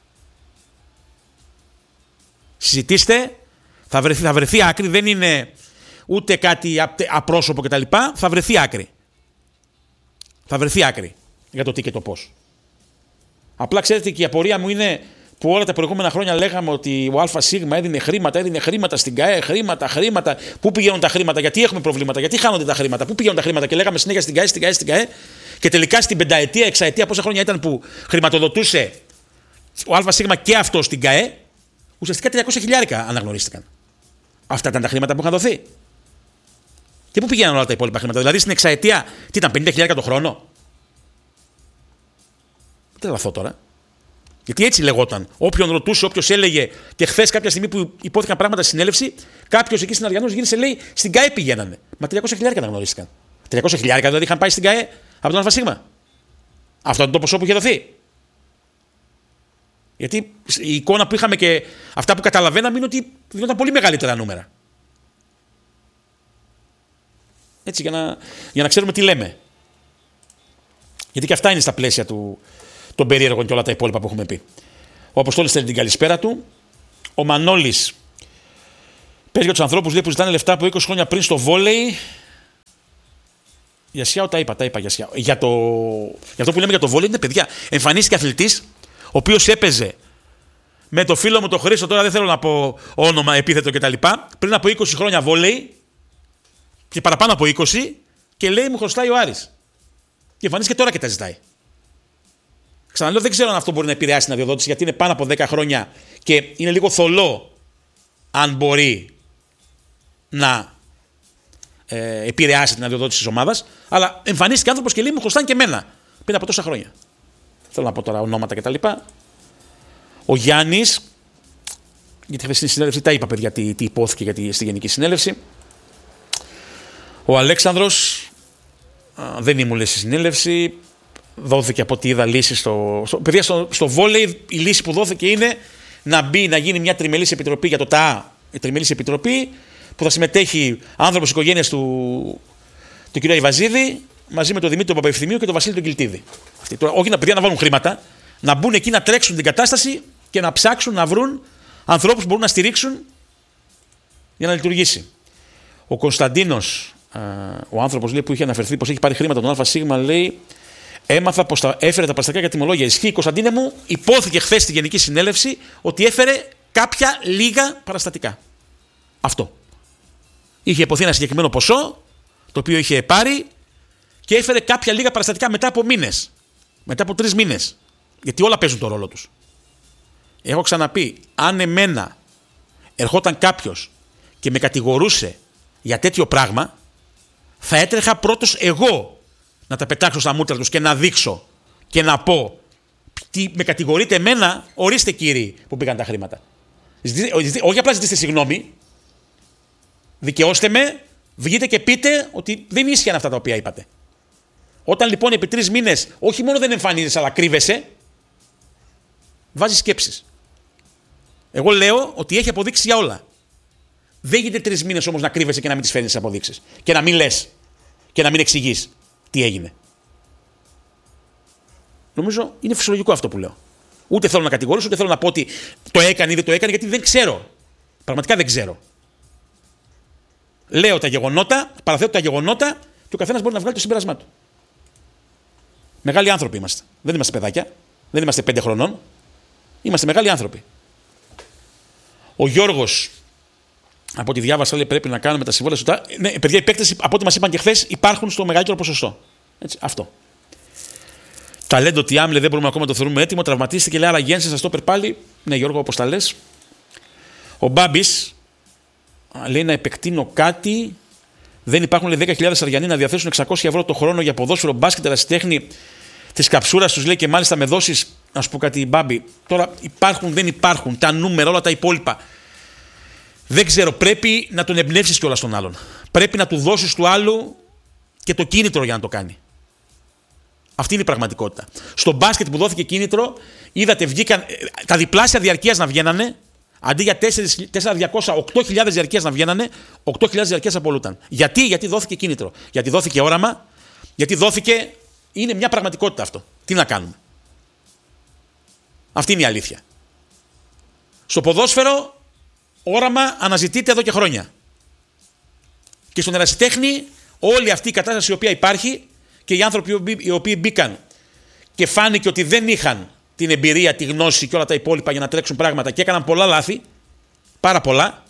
Συζητήστε, θα βρεθεί άκρη, δεν είναι ούτε κάτι απρόσωπο κτλ. Θα βρεθεί άκρη. Θα βρεθεί άκρη για το τι και το πώς. Απλά ξέρετε και η απορία μου είναι που όλα τα προηγούμενα χρόνια λέγαμε ότι ο ΑΣ έδινε χρήματα στην ΚΑΕ, χρήματα. Πού πηγαίνουν τα χρήματα, γιατί έχουμε προβλήματα, γιατί χάνονται τα χρήματα, πού πηγαίνουν τα χρήματα και λέγαμε συνέχεια στην ΚΑΕ. Και τελικά στην πενταετία, εξαετία, πόσα χρόνια ήταν που χρηματοδοτούσε ο ΑΣ και αυτό στην ΚΑΕ, ουσιαστικά 300.000 αναγνωρίστηκαν. Αυτά ήταν τα χρήματα που είχαν δοθεί. Και πού πηγαίναν όλα τα υπόλοιπα χρήματα, δηλαδή στην εξαετία, τι ήταν, 50.000 το χρόνο. Δεν λαθώ τώρα. Γιατί έτσι λεγόταν. Όποιον ρωτούσε, όποιος έλεγε, και χθες κάποια στιγμή που υπόθηκαν πράγματα στη συνέλευση, κάποιος εκεί στην Αριανός γύρισε, λέει, στην ΚΑΕ πηγαίνανε. Μα 300.000 αναγνωρίστηκαν. 300.000 δηλαδή είχαν πάει στην ΚΑΕ από τον ΑΣ. Αυτό είναι το ποσό που είχε δοθεί. Γιατί η εικόνα που είχαμε και αυτά που καταλαβαίναμε είναι ότι δίνονταν πολύ μεγαλύτερα νούμερα. Έτσι, για να ξέρουμε τι λέμε. Γιατί και αυτά είναι στα πλαίσια των περίεργων και όλα τα υπόλοιπα που έχουμε πει. Ο Αποστόλης θέλει την καλησπέρα του. Ο Μανώλης παίζει για τους ανθρώπους που ζητάνε λεφτά από 20 χρόνια πριν στο βόλεϊ Γιασιάο τα είπα Γιασιάο. Για αυτό που λέμε για το βόλεϊ είναι παιδιά. Εμφανίστηκε αθλητής, ο οποίος έπαιζε με το φίλο μου τον Χρήστο, τώρα δεν θέλω να πω όνομα, επίθετο κτλ. Πριν από 20 χρόνια βόλεϊ και παραπάνω από 20 και λέει μου χρωστάει ο Άρης. Και εμφανίστηκε τώρα και τα ζητάει. Ξαναλέω, δεν ξέρω αν αυτό μπορεί να επηρεάσει την αδειοδότηση, γιατί είναι πάνω από 10 χρόνια και είναι λίγο θολό αν μπορεί να επηρεάσει την αδειοδότηση της ομάδας. Αλλά εμφανίστηκε άνθρωπος και λέει μου χρωστάνε και εμένα πριν από τόσα χρόνια. Θέλω να πω τώρα ονόματα κτλ. Ο Γιάννης, γιατί χθες στην συνέλευση τα είπα παιδιά τι υπόθηκε στη Γενική Συνέλευση. Ο Αλέξανδρος δεν ήμουν λέει στη συνέλευση. Δόθηκε από ό,τι είδα λύση παιδιά, στο βόλεϊ η λύση που δόθηκε είναι να γίνει μια τριμελής επιτροπή για το ΤΑΑ. Η τριμελής επιτροπή που θα συμμετέχει άνθρωπος οικογένειας του κ. Ιβαζίδη μαζί με τον Δημήτρη Παπαευθυμίου και τον Βασίλη τον Κιλτίδη. Όχι να παιδιά να βάλουν χρήματα, να μπουν εκεί να τρέξουν την κατάσταση και να ψάξουν να βρουν ανθρώπους που μπορούν να στηρίξουν για να λειτουργήσει. Ο Κωνσταντίνος, ο άνθρωπος λέει, που είχε αναφερθεί πως έχει πάρει χρήματα τον ΑΣ, λέει, έμαθα πως έφερε τα παραστατικά για τιμολόγια. Ισχύει, Κωνσταντίνε μου, υπόθηκε χθες στη Γενική Συνέλευση ότι έφερε κάποια λίγα παραστατικά. Αυτό. Είχε υποθεί ένα συγκεκριμένο ποσό, το οποίο είχε πάρει και έφερε κάποια λίγα παραστατικά μετά από μήνες. Μετά από 3 μήνες. Γιατί όλα παίζουν τον ρόλο τους. Έχω ξαναπεί, αν εμένα ερχόταν κάποιος και με κατηγορούσε για τέτοιο πράγμα, θα έτρεχα πρώτος εγώ να τα πετάξω στα μούτρα τους και να δείξω και να πω τι με κατηγορείτε εμένα, ορίστε κύριοι που πήγαν τα χρήματα. Όχι απλά ζητήστε συγγνώμη, δικαιώστε με, βγείτε και πείτε ότι δεν ίσχυαν αυτά τα οποία είπατε. Όταν λοιπόν επί 3 μήνες όχι μόνο δεν εμφανίζεσαι αλλά κρύβεσαι, βάζει σκέψεις. Εγώ λέω ότι έχει αποδείξει για όλα. Δεν γίνεται 3 μήνες όμως να κρύβεσαι και να μην τις φέρνεις τις αποδείξεις. Και να μην λες και να μην εξηγείς τι έγινε. Νομίζω είναι φυσιολογικό αυτό που λέω. Ούτε θέλω να κατηγορήσω, ούτε θέλω να πω ότι το έκανε ή δεν το έκανε, γιατί δεν ξέρω. Πραγματικά δεν ξέρω. Λέω τα γεγονότα, παραθέτω τα γεγονότα και ο καθένας μπορεί να βγάλει το συμπέρασμά του. Μεγάλοι άνθρωποι είμαστε. Δεν είμαστε παιδάκια. Δεν είμαστε 5 χρονών. Είμαστε μεγάλοι άνθρωποι. Ο Γιώργος, από ό,τι διάβασα, λέει πρέπει να κάνουμε τα συμβόλαια σου. Ναι, παιδιά, οι παίκτες, από ό,τι μας είπαν και χθες, υπάρχουν στο μεγαλύτερο ποσοστό. Έτσι, αυτό. Ταλέντο τι άμλε, δεν μπορούμε ακόμα να το θεωρούμε έτοιμο. Τραυματίστηκε, λέει, άρα Γένσεν, σας το είπε πάλι. Ναι, Γιώργο, όπως τα λες. Ο Μπάμπης λέει να επεκτείνω κάτι. Δεν υπάρχουν, λέει, 10.000 Αριανοί να διαθέσουν 600 ευρώ το χρόνο για ποδόσφαιρο, μπάσκετ, ερασιτέχνη της καψούρας τους, λέει, και μάλιστα με δόσεις. Να σου πω κάτι, Μπάμπη. Τώρα υπάρχουν, δεν υπάρχουν. Τα νούμερα, όλα τα υπόλοιπα. Δεν ξέρω, πρέπει να τον εμπνεύσεις κιόλας τον άλλον. Πρέπει να του δώσεις του άλλου και το κίνητρο για να το κάνει. Αυτή είναι η πραγματικότητα. Στο μπάσκετ που δόθηκε κίνητρο, είδατε, βγήκαν τα διπλάσια διαρκείας να βγαίνανε, αντί για 4.200, 8.000 διαρκείας να βγαίνανε, 8.000 διαρκείας απολούταν. Γιατί δόθηκε κίνητρο. Γιατί δόθηκε όραμα, γιατί δόθηκε. Είναι μια πραγματικότητα αυτό. Τι να κάνουμε. Αυτή είναι η αλήθεια. Στο ποδόσφαιρο, όραμα αναζητείται εδώ και χρόνια. Και στον ερασιτέχνη, όλη αυτή η κατάσταση η οποία υπάρχει και οι άνθρωποι οι οποίοι μπήκαν και φάνηκε ότι δεν είχαν την εμπειρία, τη γνώση και όλα τα υπόλοιπα για να τρέξουν πράγματα και έκαναν πολλά λάθη, πάρα πολλά.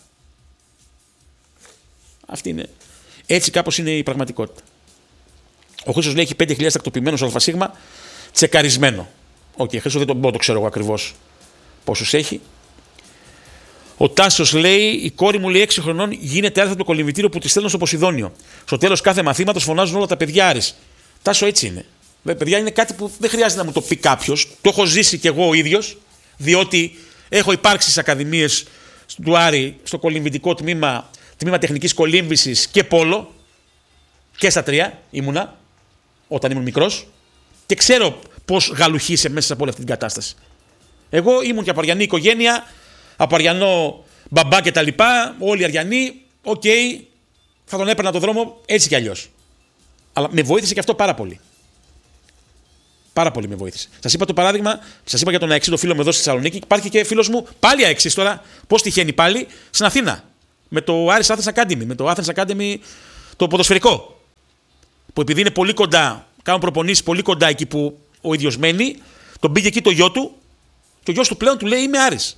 Αυτή είναι. Έτσι κάπως είναι η πραγματικότητα. Ο Χρήστος λέει έχει 5.000 τακτοποιημένους ΑΣ, τσεκαρισμένο. Οκ, Χρήστο δεν το ξέρω εγώ ακριβώς πόσους έχει. Ο Τάσος λέει: η κόρη μου, λέει, 6 χρονών, γίνεται άρθρα το κολυμβητήριο που τη στέλνω στο Ποσειδόνιο. Στο τέλος κάθε μαθήματος φωνάζουν όλα τα παιδιά Άρης. Τάσο, έτσι είναι. Παιδιά, είναι κάτι που δεν χρειάζεται να μου το πει κάποιος. Το έχω ζήσει κι εγώ ο ίδιος, διότι έχω υπάρξει στις ακαδημίες του Άρη, στο κολυμβητικό τμήμα τεχνικής κολύμβησης και πόλο. Και στα 3 ήμουνα, όταν ήμουν μικρός. Και ξέρω πώς γαλουχήσε μέσα από όλη αυτή την κατάσταση. Εγώ ήμουν και από αριανή οικογένεια, από αριανό μπαμπά και τα λοιπά, όλοι οι αριανοί, οκ, θα τον έπαιρνα το δρόμο έτσι κι αλλιώς. Αλλά με βοήθησε και αυτό πάρα πολύ. Πάρα πολύ με βοήθησε. Σας είπα το παράδειγμα, σας είπα για τον αεξή, το φίλο μου εδώ στη Θεσσαλονίκη. Υπάρχει και φίλος μου πάλι αεξής τώρα. Πώς τυχαίνει πάλι στην Αθήνα. Με το Άρης Athens Academy, με το Athens Academy το ποδοσφαιρικό. που επειδή είναι πολύ κοντά, κάνουν προπονήσεις πολύ κοντά εκεί που ο ίδιος μένει, τον πήγε εκεί το γιο του και ο γιος του πλέον του λέει είμαι Άρης.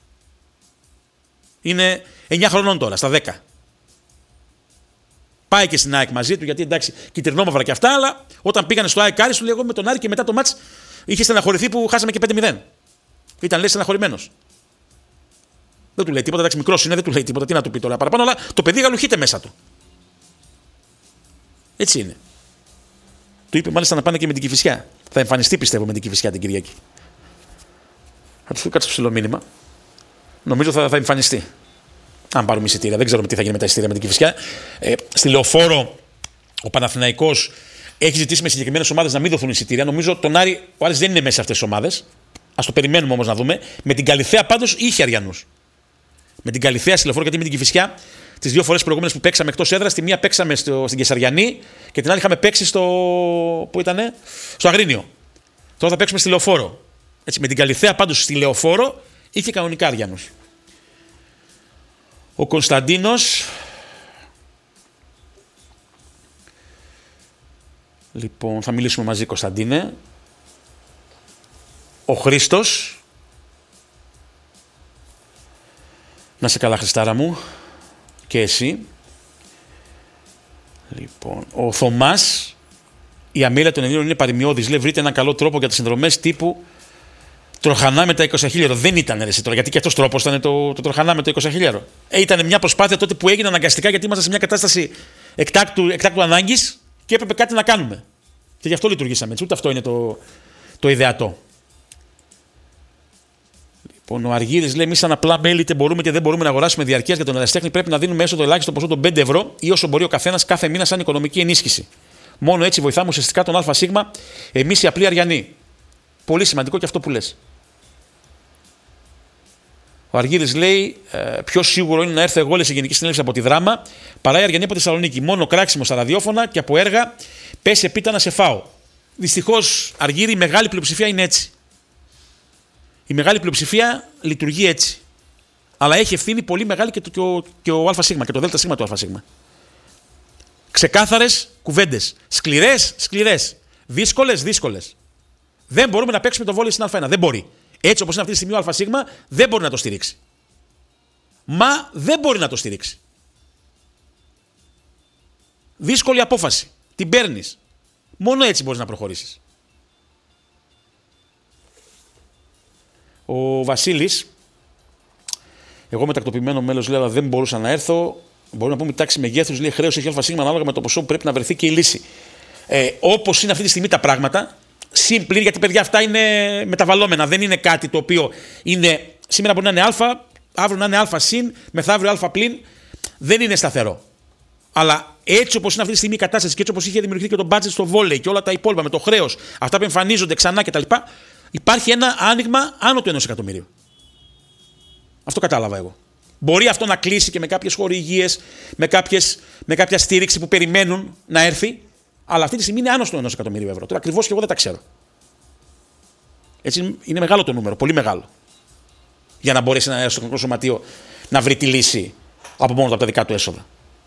Είναι 9 χρονών τώρα, στα 10. Πάει και στην ΑΕΚ μαζί του, γιατί εντάξει, κυτρινόμαυρα και αυτά, αλλά όταν πήγανε στο ΑΕΚ Άρης, του λέει: εγώ με τον Άρη και μετά το μάτς είχε στεναχωρηθεί που χάσαμε και 5-0. Ήταν λέει στεναχωρημένος. Δεν του λέει τίποτα, εντάξει, μικρός είναι, δεν του λέει τίποτα. Τι να του πει τώρα παραπάνω, αλλά το παιδί γαλουχείται μέσα του. Έτσι είναι. Του είπε μάλιστα να πάνε και με την Κηφισιά. Θα εμφανιστεί πιστεύω με την Κηφισιά την Κυριακή. Θα του κάτσει το ψηλό μήνυμα. Νομίζω θα εμφανιστεί. Αν πάρουμε εισιτήρια. Δεν ξέρουμε τι θα γίνει με τα εισιτήρια με την Κηφισιά. Στη Λεωφόρο ο Παναθηναϊκός έχει ζητήσει με συγκεκριμένες ομάδες να μην δοθούν εισιτήρια. Νομίζω τον Άρη, ο Άρης δεν είναι μέσα σε αυτές τις ομάδες. Ας το περιμένουμε όμως να δούμε. Με την Καλιθέα πάντως είχε Αριανούς. Με την Καλιθέα στη Λεωφόρο, γιατί με την Κηφισιά τις 2 φορές προηγούμενες που παίξαμε εκτός έδρας, τη μία παίξαμε στην Κεσαριανή και την άλλη είχαμε παίξει στο Αγρίνιο. Τώρα θα παίξουμε στη Λεωφόρο. Έτσι, με την Καλιθέα πάντως στη Λεωφόρο είχε κανονικά Αριανούς. Ο Κωνσταντίνος. Λοιπόν, θα μιλήσουμε μαζί, Κωνσταντίνε. Ο Χρήστος. Να σε καλά, Χριστάρα μου. Και εσύ. Λοιπόν, ο Θωμάς. Η αμήλεια των Ελλήνων είναι παροιμιώδης. Λέει: βρείτε έναν καλό τρόπο για τις συνδρομές τύπου τροχανά με τα 20.000. Δεν ήταν ρε, τώρα, γιατί και αυτός τρόπος ήταν το τροχανά με το 20.000. Ήταν μια προσπάθεια τότε που έγινε αναγκαστικά, γιατί ήμασταν σε μια κατάσταση εκτάκτου ανάγκης και έπρεπε κάτι να κάνουμε. Και γι' αυτό λειτουργήσαμε έτσι. Ούτε αυτό είναι το ιδεατό. Λοιπόν, ο Αργύρης λέει: εμείς σαν απλά μέλη είτε μπορούμε και δεν μπορούμε να αγοράσουμε διαρκείας για τον ερασιτέχνη. Πρέπει να δίνουμε έσοδο ελάχιστο ποσό των 5 ευρώ ή όσο μπορεί ο καθένας κάθε μήνα σαν οικονομική ενίσχυση. Μόνο έτσι βοηθάμε ουσιαστικά τον ΑΣ, εμείς οι απλοί Αριανοί. Πολύ σημαντικό και αυτό που λες. Ο Αργύρης λέει: πιο σίγουρο είναι να έρθω εγώ σε γενική συνέλευση από τη Δράμα παρά οι Αριανοί από τη Θεσσαλονίκη. Μόνο κράξιμο στα ραδιόφωνα και από έργα πέσε πίτα να σε φάω. Δυστυχώς, Αργύρη, η μεγάλη πλειοψηφία είναι έτσι. Η μεγάλη πλειοψηφία λειτουργεί έτσι. Αλλά έχει ευθύνη πολύ μεγάλη και ο ΑΣ και το ΔΣ του ΑΣ. Ξεκάθαρες κουβέντες. Σκληρές. Δύσκολες. Δεν μπορούμε να παίξουμε το βόλεϊ στην Α1. Δεν μπορεί. Έτσι όπως είναι αυτή τη στιγμή ο ΑΣ δεν μπορεί να το στηρίξει. Μα δεν μπορεί να το στηρίξει. Δύσκολη απόφαση. Την παίρνεις. Μόνο έτσι μπορείς να προχωρήσεις. Ο Βασίλης, εγώ με τακτοποιημένο μέλος λέει, αλλά δεν μπορούσα να έρθω. Μπορούμε να πούμε τάξη μεγέθους, λέει χρέος έχει ΑΣ ανάλογα με το ποσό που πρέπει να βρεθεί και η λύση. Όπως είναι αυτή τη στιγμή τα πράγματα, συμπλήν, γιατί παιδιά αυτά είναι μεταβαλλόμενα. Δεν είναι κάτι το οποίο είναι. Σήμερα μπορεί να είναι Α, αύριο να είναι Α συν, μεθαύριο Α πλην. Δεν είναι σταθερό. Αλλά έτσι όπως είναι αυτή τη στιγμή η κατάσταση και έτσι όπως είχε δημιουργηθεί και το budget στο βόλεϊ και όλα τα υπόλοιπα με το χρέος, αυτά που εμφανίζονται ξανά κτλ., υπάρχει ένα άνοιγμα άνω του 1 εκατομμυρίου. Αυτό κατάλαβα εγώ. Μπορεί αυτό να κλείσει και με κάποιες χορηγίες, με κάποια στήριξη που περιμένουν να έρθει, αλλά αυτή τη στιγμή είναι άνω στο 1 εκατομμυρίου ευρώ. Τώρα ακριβώς και εγώ δεν τα ξέρω. Έτσι είναι μεγάλο το νούμερο, πολύ μεγάλο. Για να μπορέσει ένα αεροσυντεχνικό σωματείο να βρει τη λύση από μόνο του από τα δικά του έσοδα.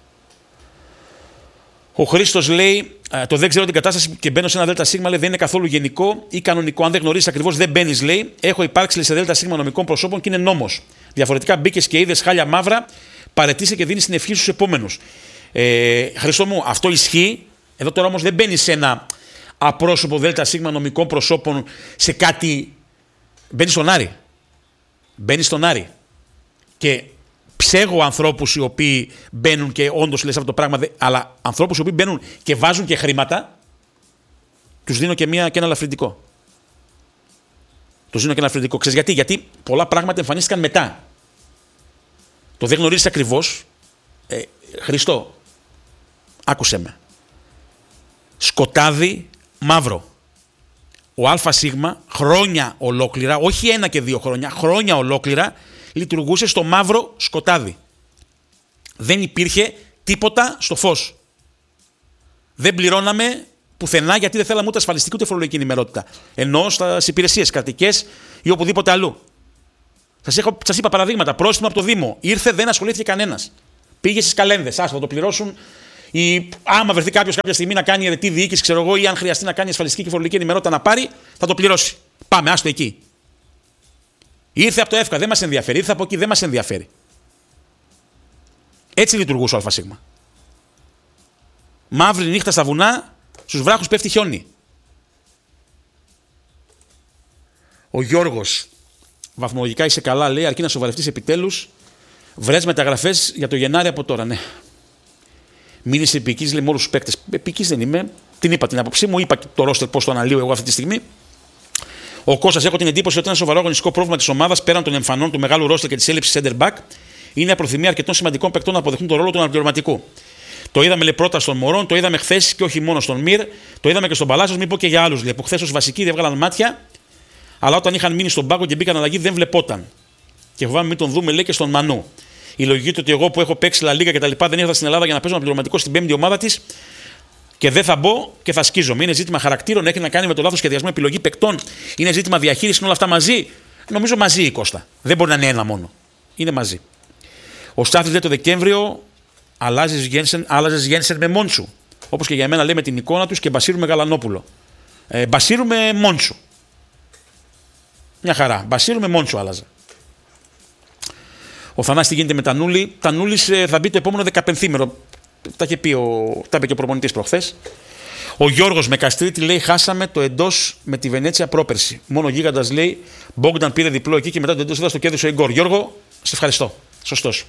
Ο Χρήστος λέει: το δεν ξέρω την κατάσταση και μπαίνω σε ένα ΔΣ, λέει δεν είναι καθόλου γενικό ή κανονικό. Αν δεν γνωρίζεις ακριβώς, δεν μπαίνεις, λέει. Έχω υπάρξει σε ΔΣ νομικών προσώπων και είναι νόμος. Διαφορετικά μπήκες και είδες χάλια μαύρα, παρετήσε και δίνεις την ευχή στους επόμενους. Χρήστο μου, αυτό ισχύει. Εδώ τώρα όμως δεν μπαίνεις σε ένα απρόσωπο ΔΣ νομικών προσώπων, σε κάτι. Μπαίνεις στον Άρη. Και ψέγω ανθρώπους οι οποίοι μπαίνουν και όντως λες αυτό το πράγμα, αλλά ανθρώπους οι οποίοι μπαίνουν και βάζουν και χρήματα, τους δίνω και ένα ελαφρυντικό. Ξέρεις γιατί πολλά πράγματα εμφανίστηκαν μετά. Το δεν γνωρίζεις ακριβώς. Χριστό, άκουσέ με. Σκοτάδι μαύρο. Ο ΑΣ χρόνια ολόκληρα, όχι 1 και 2 χρόνια, χρόνια ολόκληρα, λειτουργούσε στο μαύρο σκοτάδι. Δεν υπήρχε τίποτα στο φως. Δεν πληρώναμε πουθενά γιατί δεν θέλαμε ούτε ασφαλιστική ούτε φορολογική ενημερότητα. Ενώ στις υπηρεσίες κρατικές ή οπουδήποτε αλλού. Σας είπα παραδείγματα. Πρόστιμο από το Δήμο. Ήρθε, δεν ασχολήθηκε κανένας. Πήγε στις καλένδες. Θα το πληρώσουν Ή άμα βρεθεί κάποιος κάποια στιγμή να κάνει αιρετή διοίκηση, ξέρω εγώ, ή αν χρειαστεί να κάνει ασφαλιστική και φορολογική ενημερότητα να πάρει, θα το πληρώσει. Πάμε, άστο εκεί. Ήρθε από το ΕΦΚΑ, δεν μας ενδιαφέρει. Ήρθε από εκεί, δεν μας ενδιαφέρει. Έτσι λειτουργούσε ο ΑΣ. Μαύρη νύχτα στα βουνά, στους βράχους πέφτει χιόνι. Ο Γιώργος, βαθμολογικά είσαι καλά, λέει, αρκεί να σοβαρευτείς επιτέλους. Βρες μεταγραφές για το Γενάρη από τώρα, ναι. Μην είσαι επικής, λέει, με όλους τους παίκτες. Επικής δεν είμαι. Την είπα την άποψή μου, είπα το ρόστερ πώς το αναλύω εγώ αυτή τη στιγμή. Ο Κώστας, έχω την εντύπωση ότι ένα σοβαρό αγωνιστικό πρόβλημα της ομάδας πέραν των εμφανών του μεγάλου ρόστερ και της έλλειψης center back είναι η απροθυμία αρκετών σημαντικών παικτών να αποδεχτούν τον ρόλο του αναπληρωματικού. Το είδαμε, λέει, πρώτα στον Μωρόν, το είδαμε χθες και όχι μόνο στον Μυρ, το είδαμε και στον Παλάσιος, μην πω και για άλλους, λέει, που χθες ως βασικοί δεν βγάλαν μάτια, αλλά όταν είχαν μείνει στον πάγκο και μπήκαν αλλαγή δεν βλεπόταν. Και φοβάμαι μην τον δούμε, λέει, και στον Μανού. Η λογική του ότι εγώ που έχω παίξει La Liga και τα λοιπά δεν ήρθα στην Ελλάδα για να παίζω αναπληρωματικό στην πέμπτη ομάδα της και δεν θα μπω και θα σκίζομαι. Είναι ζήτημα χαρακτήρων, έχει να κάνει με το λάθος σχεδιασμό, επιλογή παικτών, είναι ζήτημα διαχείριση, είναι όλα αυτά μαζί. Νομίζω μαζί η Κώστα. Δεν μπορεί να είναι ένα μόνο. Είναι μαζί. Ο Στάθης λέει το Δεκέμβριο άλλαζε Γένσεν με Μόντσου. Όπως και για μένα λέει με την εικόνα τους και Μπασίρου με Γαλανόπουλο. Μπασίρου με Μόντσου. Μια χαρά. Μπασίρου με Μόντσου άλλαζε. Ο Θανάσης τι γίνεται με Τανούλη. Τανούλης θα μπει το επόμενο 15ήμερο. Τα είπε και ο προπονητής προχθές. Ο Γιώργος με Καστρίτη λέει: χάσαμε το εντός με τη Βενέτσια πρόπερση. Μόνο ο Γίγαντας λέει: Μπόγκταν πήρε διπλό εκεί και μετά το εντός είδα στο κέρδισε ο Εγκόρ. Γιώργο, σε ευχαριστώ. Σωστός.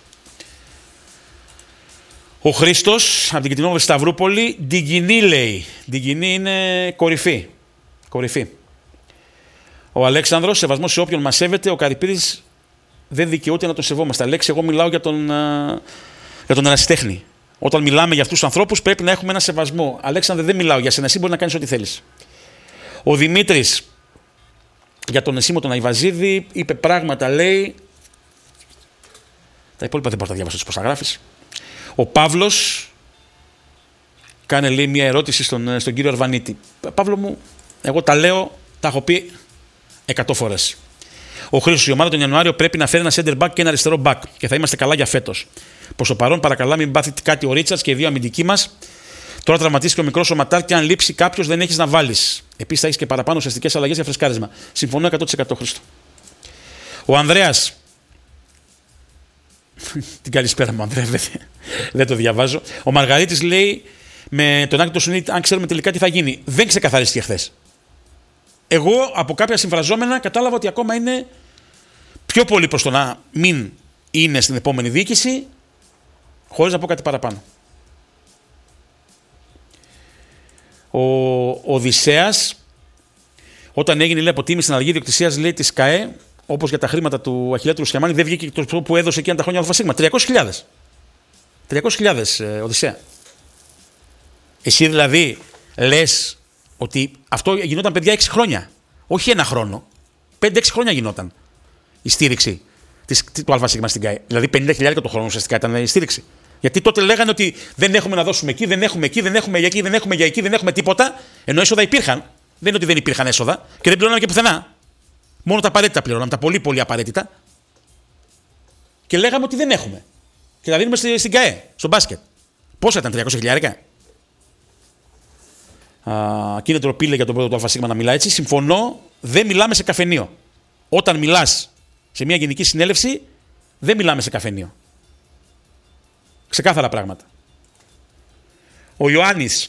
Ο Χρήστος από την Κιτρινόβρη Σταυρούπολη. Ντιγκινή λέει. Ντιγκινή είναι κορυφή. Κορυφή. Ο Αλέξανδρος, σεβασμό σε όποιον μας σέβεται. Ο Καρυπίδης δεν δικαιούται να τον σεβόμαστε. Αλέξη, εγώ μιλάω για τον ερασιτέχνη. Όταν μιλάμε για αυτούς τους ανθρώπους πρέπει να έχουμε ένα σεβασμό. Αλέξανδρε, δεν μιλάω για σένα. Εσύ μπορεί να κάνεις ό,τι θέλεις. Ο Δημήτρης για τον Εσήμο τον Αϊβαζίδη είπε πράγματα, λέει. Τα υπόλοιπα δεν μπορώ να τα διαβάσω πώς τα γράφεις. Ο Παύλος κάνει, λέει, μια ερώτηση στον κύριο Αρβανίτη. Παύλο μου, εγώ τα λέω, τα έχω πει 100 φορές. Ο Χρήστος, η ομάδα τον Ιανουάριο πρέπει να φέρει ένα center back και ένα αριστερό back και θα είμαστε καλά για φέτος. Προς το παρόν, παρακαλά, μην πάθει κάτι ο Ρίτσαρτς και οι δύο αμυντικοί μας. Τώρα τραυματίστηκε ο μικρός σωματάρ και αν λείψει κάποιος δεν έχεις να βάλεις. Επίσης θα έχεις και παραπάνω ουσιαστικές αλλαγές για φρεσκάρισμα. Συμφωνώ 100% Χρήστο. Ο Ανδρέας. Την καλησπέρα μου, Ανδρέα, δεν το διαβάζω. Ο Μαργαρίτης λέει με τον Άκη το Σουνίτ, αν ξέρουμε τελικά τι θα γίνει. Δεν ξεκαθαρίστηκε χθες. Εγώ από κάποια συμφραζόμενα κατάλαβα ότι ακόμα είναι πιο πολύ προς το να μην είναι στην επόμενη διοίκηση, χωρίς να πω κάτι παραπάνω. Ο Οδυσσέας, όταν έγινε, λέει, αποτίμηση στην αλλαγή ιδιοκτησίας, λέει, της ΚΑΕ, όπως για τα χρήματα του Αχιλλέα Ρουσιαμάνη, δεν βγήκε το που έδωσε εκείνα τα χρόνια ο ΑΣ. 300.000. 300.000, Οδυσσέα. Εσύ δηλαδή λες ότι αυτό γινόταν, παιδιά, 6 χρόνια. Όχι ένα χρόνο. 5-6 χρόνια γινόταν η στήριξη του ΑΣ στην ΚΑΕ. Δηλαδή 50.000 το χρόνο ουσιαστικά ήταν η στήριξη. Γιατί τότε λέγανε ότι δεν έχουμε να δώσουμε εκεί, δεν έχουμε εκεί, δεν έχουμε για εκεί, δεν έχουμε για εκεί, δεν έχουμε τίποτα. Ενώ έσοδα υπήρχαν. Δεν είναι ότι δεν υπήρχαν έσοδα και δεν πληρώναμε και πουθενά. Μόνο τα απαραίτητα πληρώναμε, τα πολύ πολύ απαραίτητα. Και λέγαμε ότι δεν έχουμε. Και τα δίνουμε στην ΚΑΕ, στο μπάσκετ. Πόσα ήταν, 300.000? Και είναι ντροπή, λέει, για τον πρόεδρο του ΑΣ να μιλά έτσι. Συμφωνώ, δεν μιλάμε σε καφενείο. Όταν μιλάς σε μια γενική συνέλευση, δεν μιλάμε σε καφενείο. Ξεκάθαρα πράγματα. Ο Ιωάννης.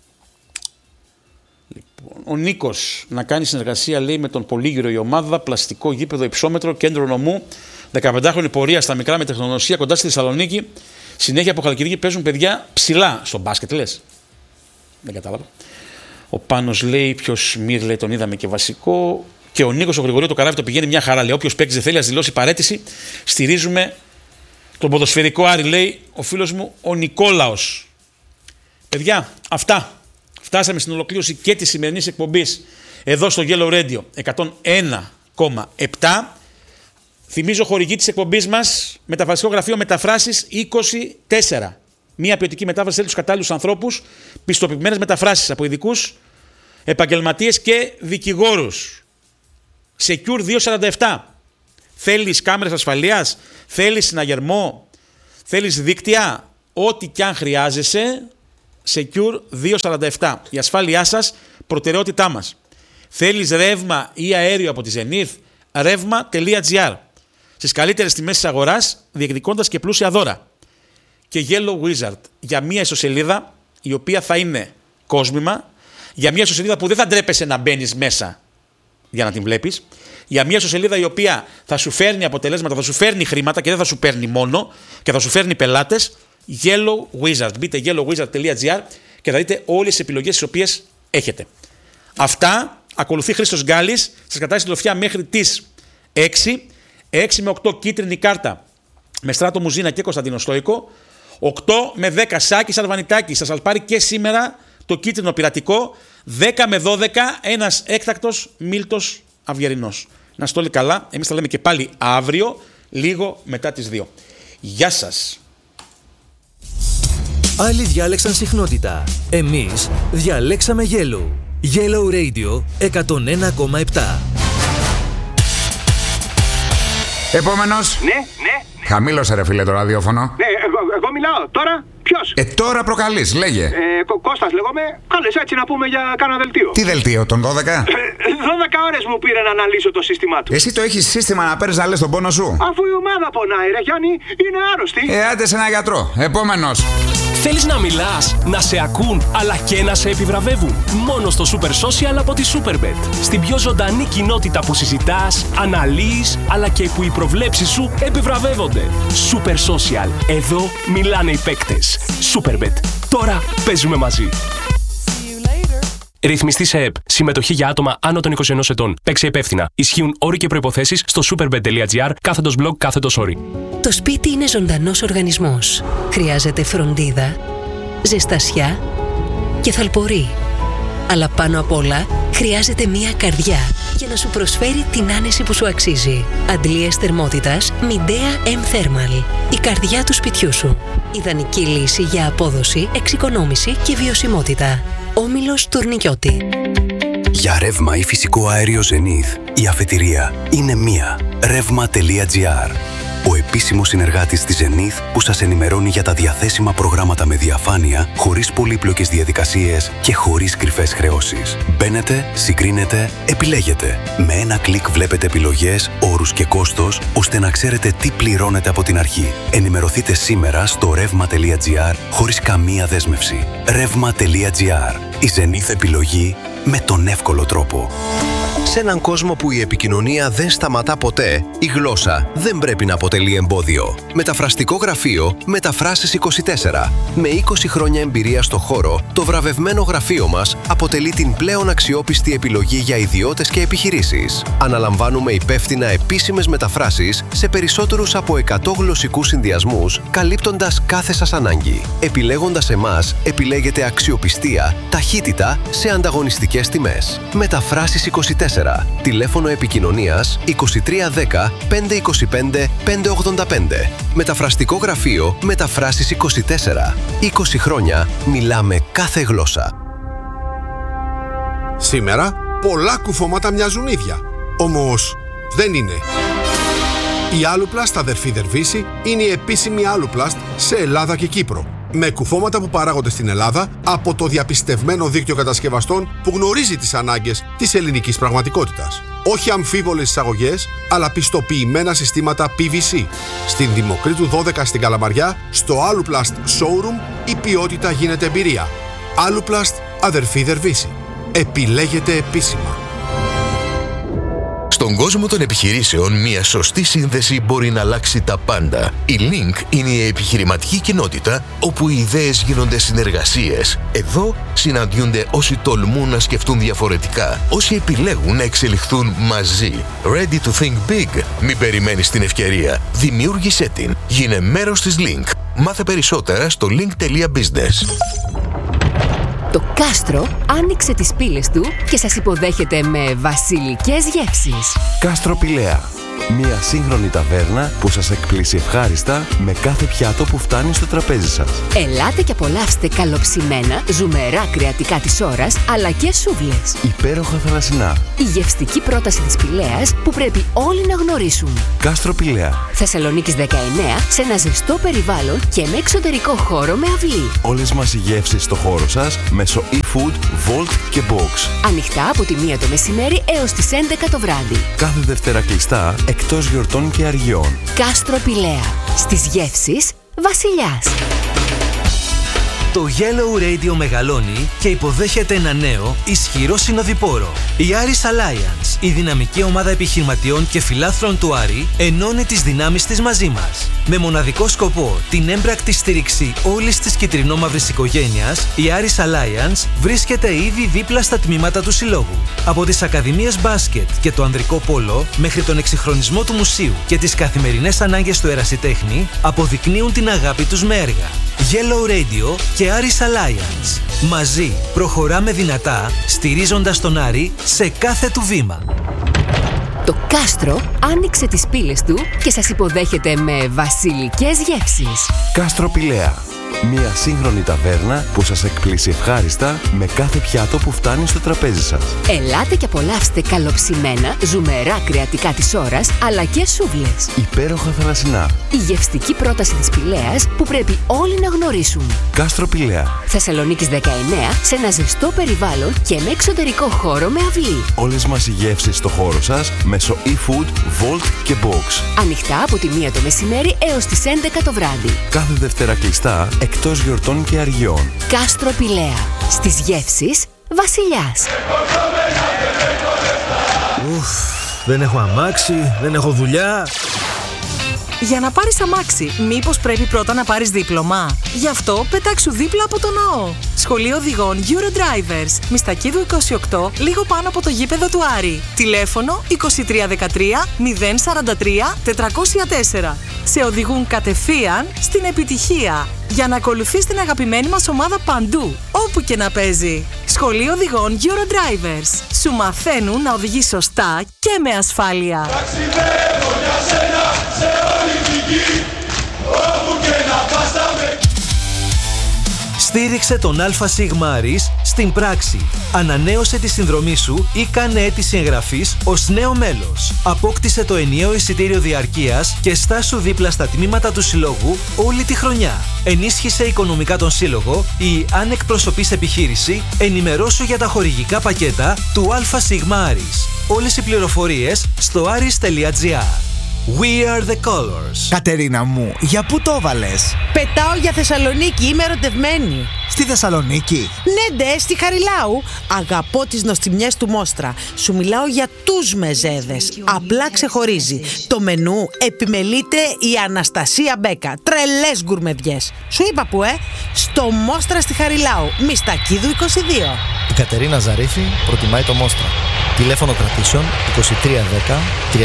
Λοιπόν, ο Νίκος να κάνει συνεργασία, λέει, με τον Πολύγυρο η ομάδα, πλαστικό γήπεδο, υψόμετρο, κέντρο νομού, 15χρονη πορεία στα μικρά με τεχνογνωσία κοντά στη Θεσσαλονίκη. Συνέχεια από Χαλκιδική παίζουν παιδιά ψηλά στο μπάσκετ, λες. Δεν κατάλαβα. Ο Πάνος λέει, ποιος Μυρ, λέει, τον είδαμε και βασικό. Και ο Νίκος ο Γρηγορίου το καράβι το πηγαίνει μια χαρά. Λέει, όποιος παίξει δεν θέλει, ας δηλώσει παρέτηση. Στηρίζουμε τον ποδοσφαιρικό Άρη, λέει ο φίλος μου ο Νικόλαος. Παιδιά, αυτά. Φτάσαμε στην ολοκλήρωση και της σημερινής εκπομπής εδώ στο Yellow Radio 101,7. Θυμίζω χορηγή της εκπομπής μας, μεταφραστικό γραφείο Μεταφράσεις 24. Μία ποιοτική μετάφραση θέλει τους κατάλληλους ανθρώπους, πιστοποιημένες μεταφράσεις από ειδικούς, επαγγελματίες και δικηγόρους. Secure 247. Θέλεις κάμερες ασφαλείας, θέλεις συναγερμό, θέλεις δίκτυα, ό,τι κι αν χρειάζεσαι, Secure 247. Η ασφάλειά σας, προτεραιότητά μας. Θέλεις ρεύμα ή αέριο από τη Zenith? Revma.gr. Στις καλύτερες τιμές της αγοράς, διεκδικώντας και πλούσια δώρα. Και Yellow Wizard, για μια ιστοσελίδα η οποία θα είναι κόσμημα, για μια ιστοσελίδα που δεν θα ντρέπεσαι να μπαίνεις μέσα για να την βλέπεις, για μια ιστοσελίδα η οποία θα σου φέρνει αποτελέσματα, θα σου φέρνει χρήματα και δεν θα σου παίρνει μόνο και θα σου φέρνει πελάτες. Yellow Wizard. Μπείτε yellowwizard.gr και θα δείτε όλες τις επιλογές τις οποίες έχετε. Αυτά. Ακολουθεί Χρήστος Γκάλης. Σας κρατάει συντροφιά μέχρι τις 6. 6 με 8 κίτρινη κάρτα με Στράτο Μουζίνα και Κωνσταντίνο Στόικο. 8 με 10 Σάκης Αρβανιτάκης. Σας πάρει και σήμερα το κίτρινο πειρατικό. 10 με 12 ένας έκτακτος Μίλτος Αυγερινός. Να είστε όλοι καλά. Εμείς θα λέμε και πάλι αύριο, λίγο μετά τις 2. Γεια σας. Άλλοι διάλεξαν συχνότητα. Εμείς διαλέξαμε Yellow. Yellow Radio 101,7. Επόμενος. Ναι. Χαμήλωσε ρε φίλε το ραδιόφωνο. Ναι, εγώ μιλάω. Τώρα ποιος? Τώρα προκαλείς, λέγε. Κώστας λέγομαι. Κάλεσα έτσι να πούμε για κάνα δελτίο. Τι δελτίο, των 12? 12 ώρες μου πήρε να αναλύσω το σύστημά του. Εσύ το έχεις σύστημα να παίρνεις να λες τον πόνο σου? Αφού η ομάδα πονάει ρε Γιάννη, είναι άρρωστη. Άντε σε ένα γιατρό. Επόμενος. Θέλεις να μιλάς, να σε ακούν, αλλά και να σε επιβραβεύουν? Μόνο στο Super Social από τη Superbet. Στην πιο ζωντανή κοινότητα που συζητάς, αναλύεις, αλλά και που οι προβλέψεις σου επιβραβεύονται. Super Social. Εδώ μιλάνε οι παίκτες. Superbet. Τώρα παίζουμε μαζί. Ρυθμιστή σε ΕΠ. Συμμετοχή για άτομα άνω των 21 ετών. Παίξε υπεύθυνα. Ισχύουν όροι και προϋποθέσεις στο superbet.gr/blog/όροι. Το σπίτι είναι ζωντανός οργανισμός. Χρειάζεται φροντίδα, ζεστασιά και θαλπορή. Αλλά πάνω απ' όλα χρειάζεται μία καρδιά για να σου προσφέρει την άνεση που σου αξίζει. Αντλίες θερμότητας Midea M Thermal. Η καρδιά του σπιτιού σου. Ιδανική λύση για απόδοση, εξοικονόμηση και βιωσιμότητα. Όμιλος Τουρνικιώτη. Για ρεύμα ή φυσικό αέριο Zenith, η αφετηρία είναι μία. Revma.gr. Ο επίσημος συνεργάτης της Zenith που σας ενημερώνει για τα διαθέσιμα προγράμματα με διαφάνεια, χωρίς πολύπλοκες διαδικασίες και χωρίς κρυφές χρεώσεις. Μπαίνετε, συγκρίνετε, επιλέγετε. Με ένα κλικ βλέπετε επιλογές, όρους και κόστος, ώστε να ξέρετε τι πληρώνετε από την αρχή. Ενημερωθείτε σήμερα στο revma.gr χωρίς καμία δέσμευση. Revma.gr. Η Zenith επιλογή με τον εύκολο τρόπο. Σε έναν κόσμο που η επικοινωνία δεν σταματά ποτέ, η γλώσσα δεν πρέπει να αποτελεί εμπόδιο. Μεταφραστικό γραφείο Μεταφράσεις 24. Με 20 χρόνια εμπειρία στο χώρο, το βραβευμένο γραφείο μας αποτελεί την πλέον αξιόπιστη επιλογή για ιδιώτες και επιχειρήσεις. Αναλαμβάνουμε υπεύθυνα επίσημες μεταφράσεις σε περισσότερους από 100 γλωσσικούς συνδυασμούς, καλύπτοντας κάθε σας ανάγκη. Επιλέγοντας εμάς, επιλέγετε αξιοπιστία, ταχύτητα σε ανταγωνιστικές τιμές. Μεταφράσεις 24. Τηλέφωνο επικοινωνίας 2310 525 585. Μεταφραστικό γραφείο Μεταφράσεις 24. 20 χρόνια μιλάμε κάθε γλώσσα. Σήμερα πολλά κουφώματα μοιάζουν ίδια. Όμως δεν είναι. Η Aluplast αδερφή Δερβίση είναι η επίσημη Aluplast σε Ελλάδα και Κύπρο. Με κουφώματα που παράγονται στην Ελλάδα από το διαπιστευμένο δίκτυο κατασκευαστών που γνωρίζει τις ανάγκες της ελληνικής πραγματικότητας. Όχι αμφίβολες εισαγωγές, αλλά πιστοποιημένα συστήματα PVC. Στην Δημοκρίτου 12 στην Καλαμαριά, στο Aluplast Showroom, η ποιότητα γίνεται εμπειρία. Aluplast αδερφή Δερβίση. Επιλέγετε επίσημα. Στον κόσμο των επιχειρήσεων, μια σωστή σύνδεση μπορεί να αλλάξει τα πάντα. Η Link είναι η επιχειρηματική κοινότητα όπου οι ιδέες γίνονται συνεργασίες. Εδώ συναντιούνται όσοι τολμούν να σκεφτούν διαφορετικά, όσοι επιλέγουν να εξελιχθούν μαζί. Ready to think big. Μην περιμένεις την ευκαιρία. Δημιούργησέ την. Γίνε μέρος της Link. Μάθε περισσότερα στο link.business. Το κάστρο άνοιξε τις πύλες του και σας υποδέχεται με βασιλικές γεύσεις. Κάστρο Πηλαία. Μια σύγχρονη ταβέρνα που σας εκπλήσει ευχάριστα με κάθε πιάτο που φτάνει στο τραπέζι σας. Ελάτε και απολαύστε καλοψημένα, ζουμερά κρεατικά της ώρας, αλλά και σούβλες. Υπέροχα θαλασσινά. Η γευστική πρόταση της Πηλαίας που πρέπει όλοι να γνωρίσουν. Κάστρο Πηλαία. Θεσσαλονίκης 19, σε ένα ζεστό περιβάλλον και με εξωτερικό χώρο με αυλή. Όλες μας οι γεύσεις στο χώρο σας μέσω e-food, Volt και Box. Ανοιχτά από τη 1 το μεσημέρι έως τις 11 το βράδυ. Κάθε Δευτέρα κλειστά εκτός γιορτών και αργιών. Κάστρο Πηλαία. Στις γεύσεις βασιλιάς. Το Yellow Radio μεγαλώνει και υποδέχεται ένα νέο, ισχυρό συνοδοιπόρο. Η Aris Alliance, η δυναμική ομάδα επιχειρηματιών και φιλάθλων του Άρη, ενώνει τις δυνάμεις της μαζί μας. Με μοναδικό σκοπό την έμπρακτη στήριξη όλης της κυτρινόμαυρης οικογένειας, η Aris Alliance βρίσκεται ήδη δίπλα στα τμήματα του συλλόγου. Από τις ακαδημίες μπάσκετ και το ανδρικό πόλο, μέχρι τον εξυγχρονισμό του μουσείου και τις καθημερινές ανάγκες του ερασιτέχνη, αποδεικνύουν την αγάπη τους με έργα. Yellow Radio και Aris Alliance. Μαζί προχωράμε δυνατά, στηρίζοντας τον Άρη σε κάθε του βήμα. Το κάστρο άνοιξε τις πύλες του και σας υποδέχεται με βασιλικές γεύσεις. Κάστρο Πηλαία. Μια σύγχρονη ταβέρνα που σας εκπλήσει ευχάριστα με κάθε πιάτο που φτάνει στο τραπέζι σας. Ελάτε και απολαύστε καλοψημένα, ζουμερά κρεατικά της ώρας, αλλά και σούβλες. Υπέροχα θαλασσινά. Η γευστική πρόταση της Πηλαίας που πρέπει όλοι να γνωρίσουν. Κάστρο Πηλαία. Θεσσαλονίκης 19, σε ένα ζεστό περιβάλλον και με εξωτερικό χώρο με αυλή. Όλες μας οι γεύσεις στο χώρο σας μέσω e-food, Volt και Box. Ανοιχτά από τη 1 το μεσημέρι έως τις 11 το βράδυ. Κάθε Δευτέρα κλειστά εκτός γιορτών και αργιών. Κάστρο Πηλαία. Στις γεύσεις βασιλιάς. Δεν έχω αμάξι, δεν έχω δουλειά. Για να πάρεις αμάξι, μήπως πρέπει πρώτα να πάρεις δίπλωμα? Γι' αυτό πετάξου δίπλα από το ναό. Σχολείο Οδηγών Eurodrivers. Μιστακίδου 28, λίγο πάνω από το γήπεδο του Άρη. Τηλέφωνο 2313 043 404. Σε οδηγούν κατευθείαν στην επιτυχία. Για να ακολουθείς την αγαπημένη μας ομάδα παντού, όπου και να παίζει. Σχολείο Οδηγών Eurodrivers. Σου μαθαίνουν να οδηγείς σωστά και με ασφάλεια. Ταξιδεύω για σένα σε όλη την γη, όπου και να πας θα με... Στήριξε τον ΑΣ στην πράξη. Ανανέωσε τη συνδρομή σου ή κάνε αίτηση εγγραφής ως νέο μέλος. Απόκτησε το ενιαίο εισιτήριο διαρκείας και στάσου δίπλα στα τμήματα του συλλόγου όλη τη χρονιά. Ενίσχυσε οικονομικά τον σύλλογο ή αν εκπροσωπείς επιχείρηση, ενημερώσου για τα χορηγικά πακέτα του ΑΣ. Όλες οι πληροφορίες στο aris.gr. We are the colors. Κατερίνα μου, για πού το βάλες? Πετάω για Θεσσαλονίκη, είμαι ερωτευμένη. Στη Θεσσαλονίκη? Ναι, ντε, στη Χαριλάου. Αγαπώ τις νοστιμιές του Μόστρα. Σου μιλάω για τους μεζέδες. Απλά ξεχωρίζει. Το μενού επιμελείται η Αναστασία Μπέκα. Τρελές γκουρμεδιές. Σου είπα που, στο Μόστρα στη Χαριλάου. Μιστακίδου 22. Η Κατερίνα Ζαρίφη προτιμάει το Μόστρα. Τηλέφωνο κρατήσεων 2310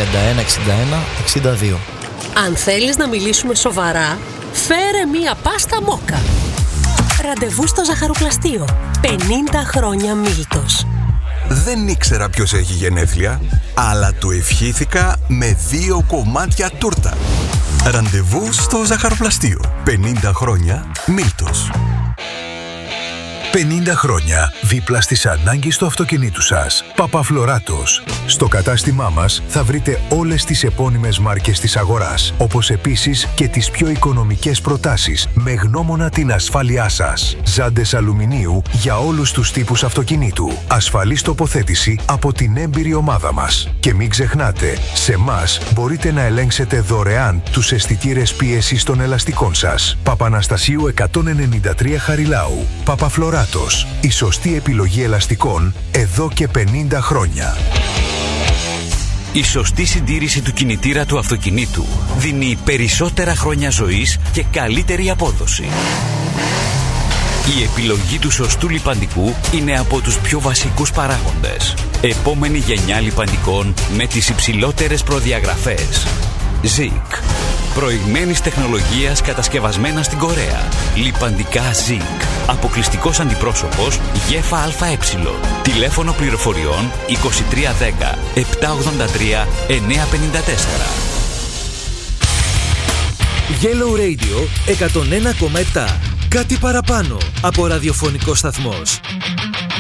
3161 62. Αν θέλεις να μιλήσουμε σοβαρά, φέρε μία πάστα μόκα. Ραντεβού στο ζαχαροπλαστείο. 50 χρόνια Μίλτος. Δεν ήξερα ποιος έχει γενέθλια, αλλά του ευχήθηκα με 2 κομμάτια τούρτα. Ραντεβού στο ζαχαροπλαστείο. 50 χρόνια Μίλτος. 50 χρόνια δίπλα στις ανάγκες του αυτοκινήτου σας. Παπαφλωράτος. Στο κατάστημά μας θα βρείτε όλες τις επώνυμες μάρκες της αγοράς, όπως επίσης και τις πιο οικονομικές προτάσεις με γνώμονα την ασφάλειά σας. Ζάντες αλουμινίου για όλους τους τύπους αυτοκινήτου. Ασφαλής τοποθέτηση από την έμπειρη ομάδα μας. Και μην ξεχνάτε, σε εμάς μπορείτε να ελέγξετε δωρεάν τους αισθητήρες πίεσης των ελαστικών σας. Παπαναστασίου 193 Χαριλάου. Παπαφλωράτος. Η σωστή επιλογή ελαστικών εδώ και 50 χρόνια. Η σωστή συντήρηση του κινητήρα του αυτοκινήτου δίνει περισσότερα χρόνια ζωής και καλύτερη απόδοση. Η επιλογή του σωστού λιπαντικού είναι από τους πιο βασικούς παράγοντες. Επόμενη γενιά λιπαντικών με τις υψηλότερες προδιαγραφές. ZIC. Προηγμένης τεχνολογίας κατασκευασμένα στην Κορέα. Λιπαντικά Zinc. Αποκλειστικός αντιπρόσωπος γέφα ΑΕ. Τηλέφωνο πληροφοριών 2310 783 954. Yellow Radio 101,7. Κάτι παραπάνω από ραδιοφωνικό σταθμός.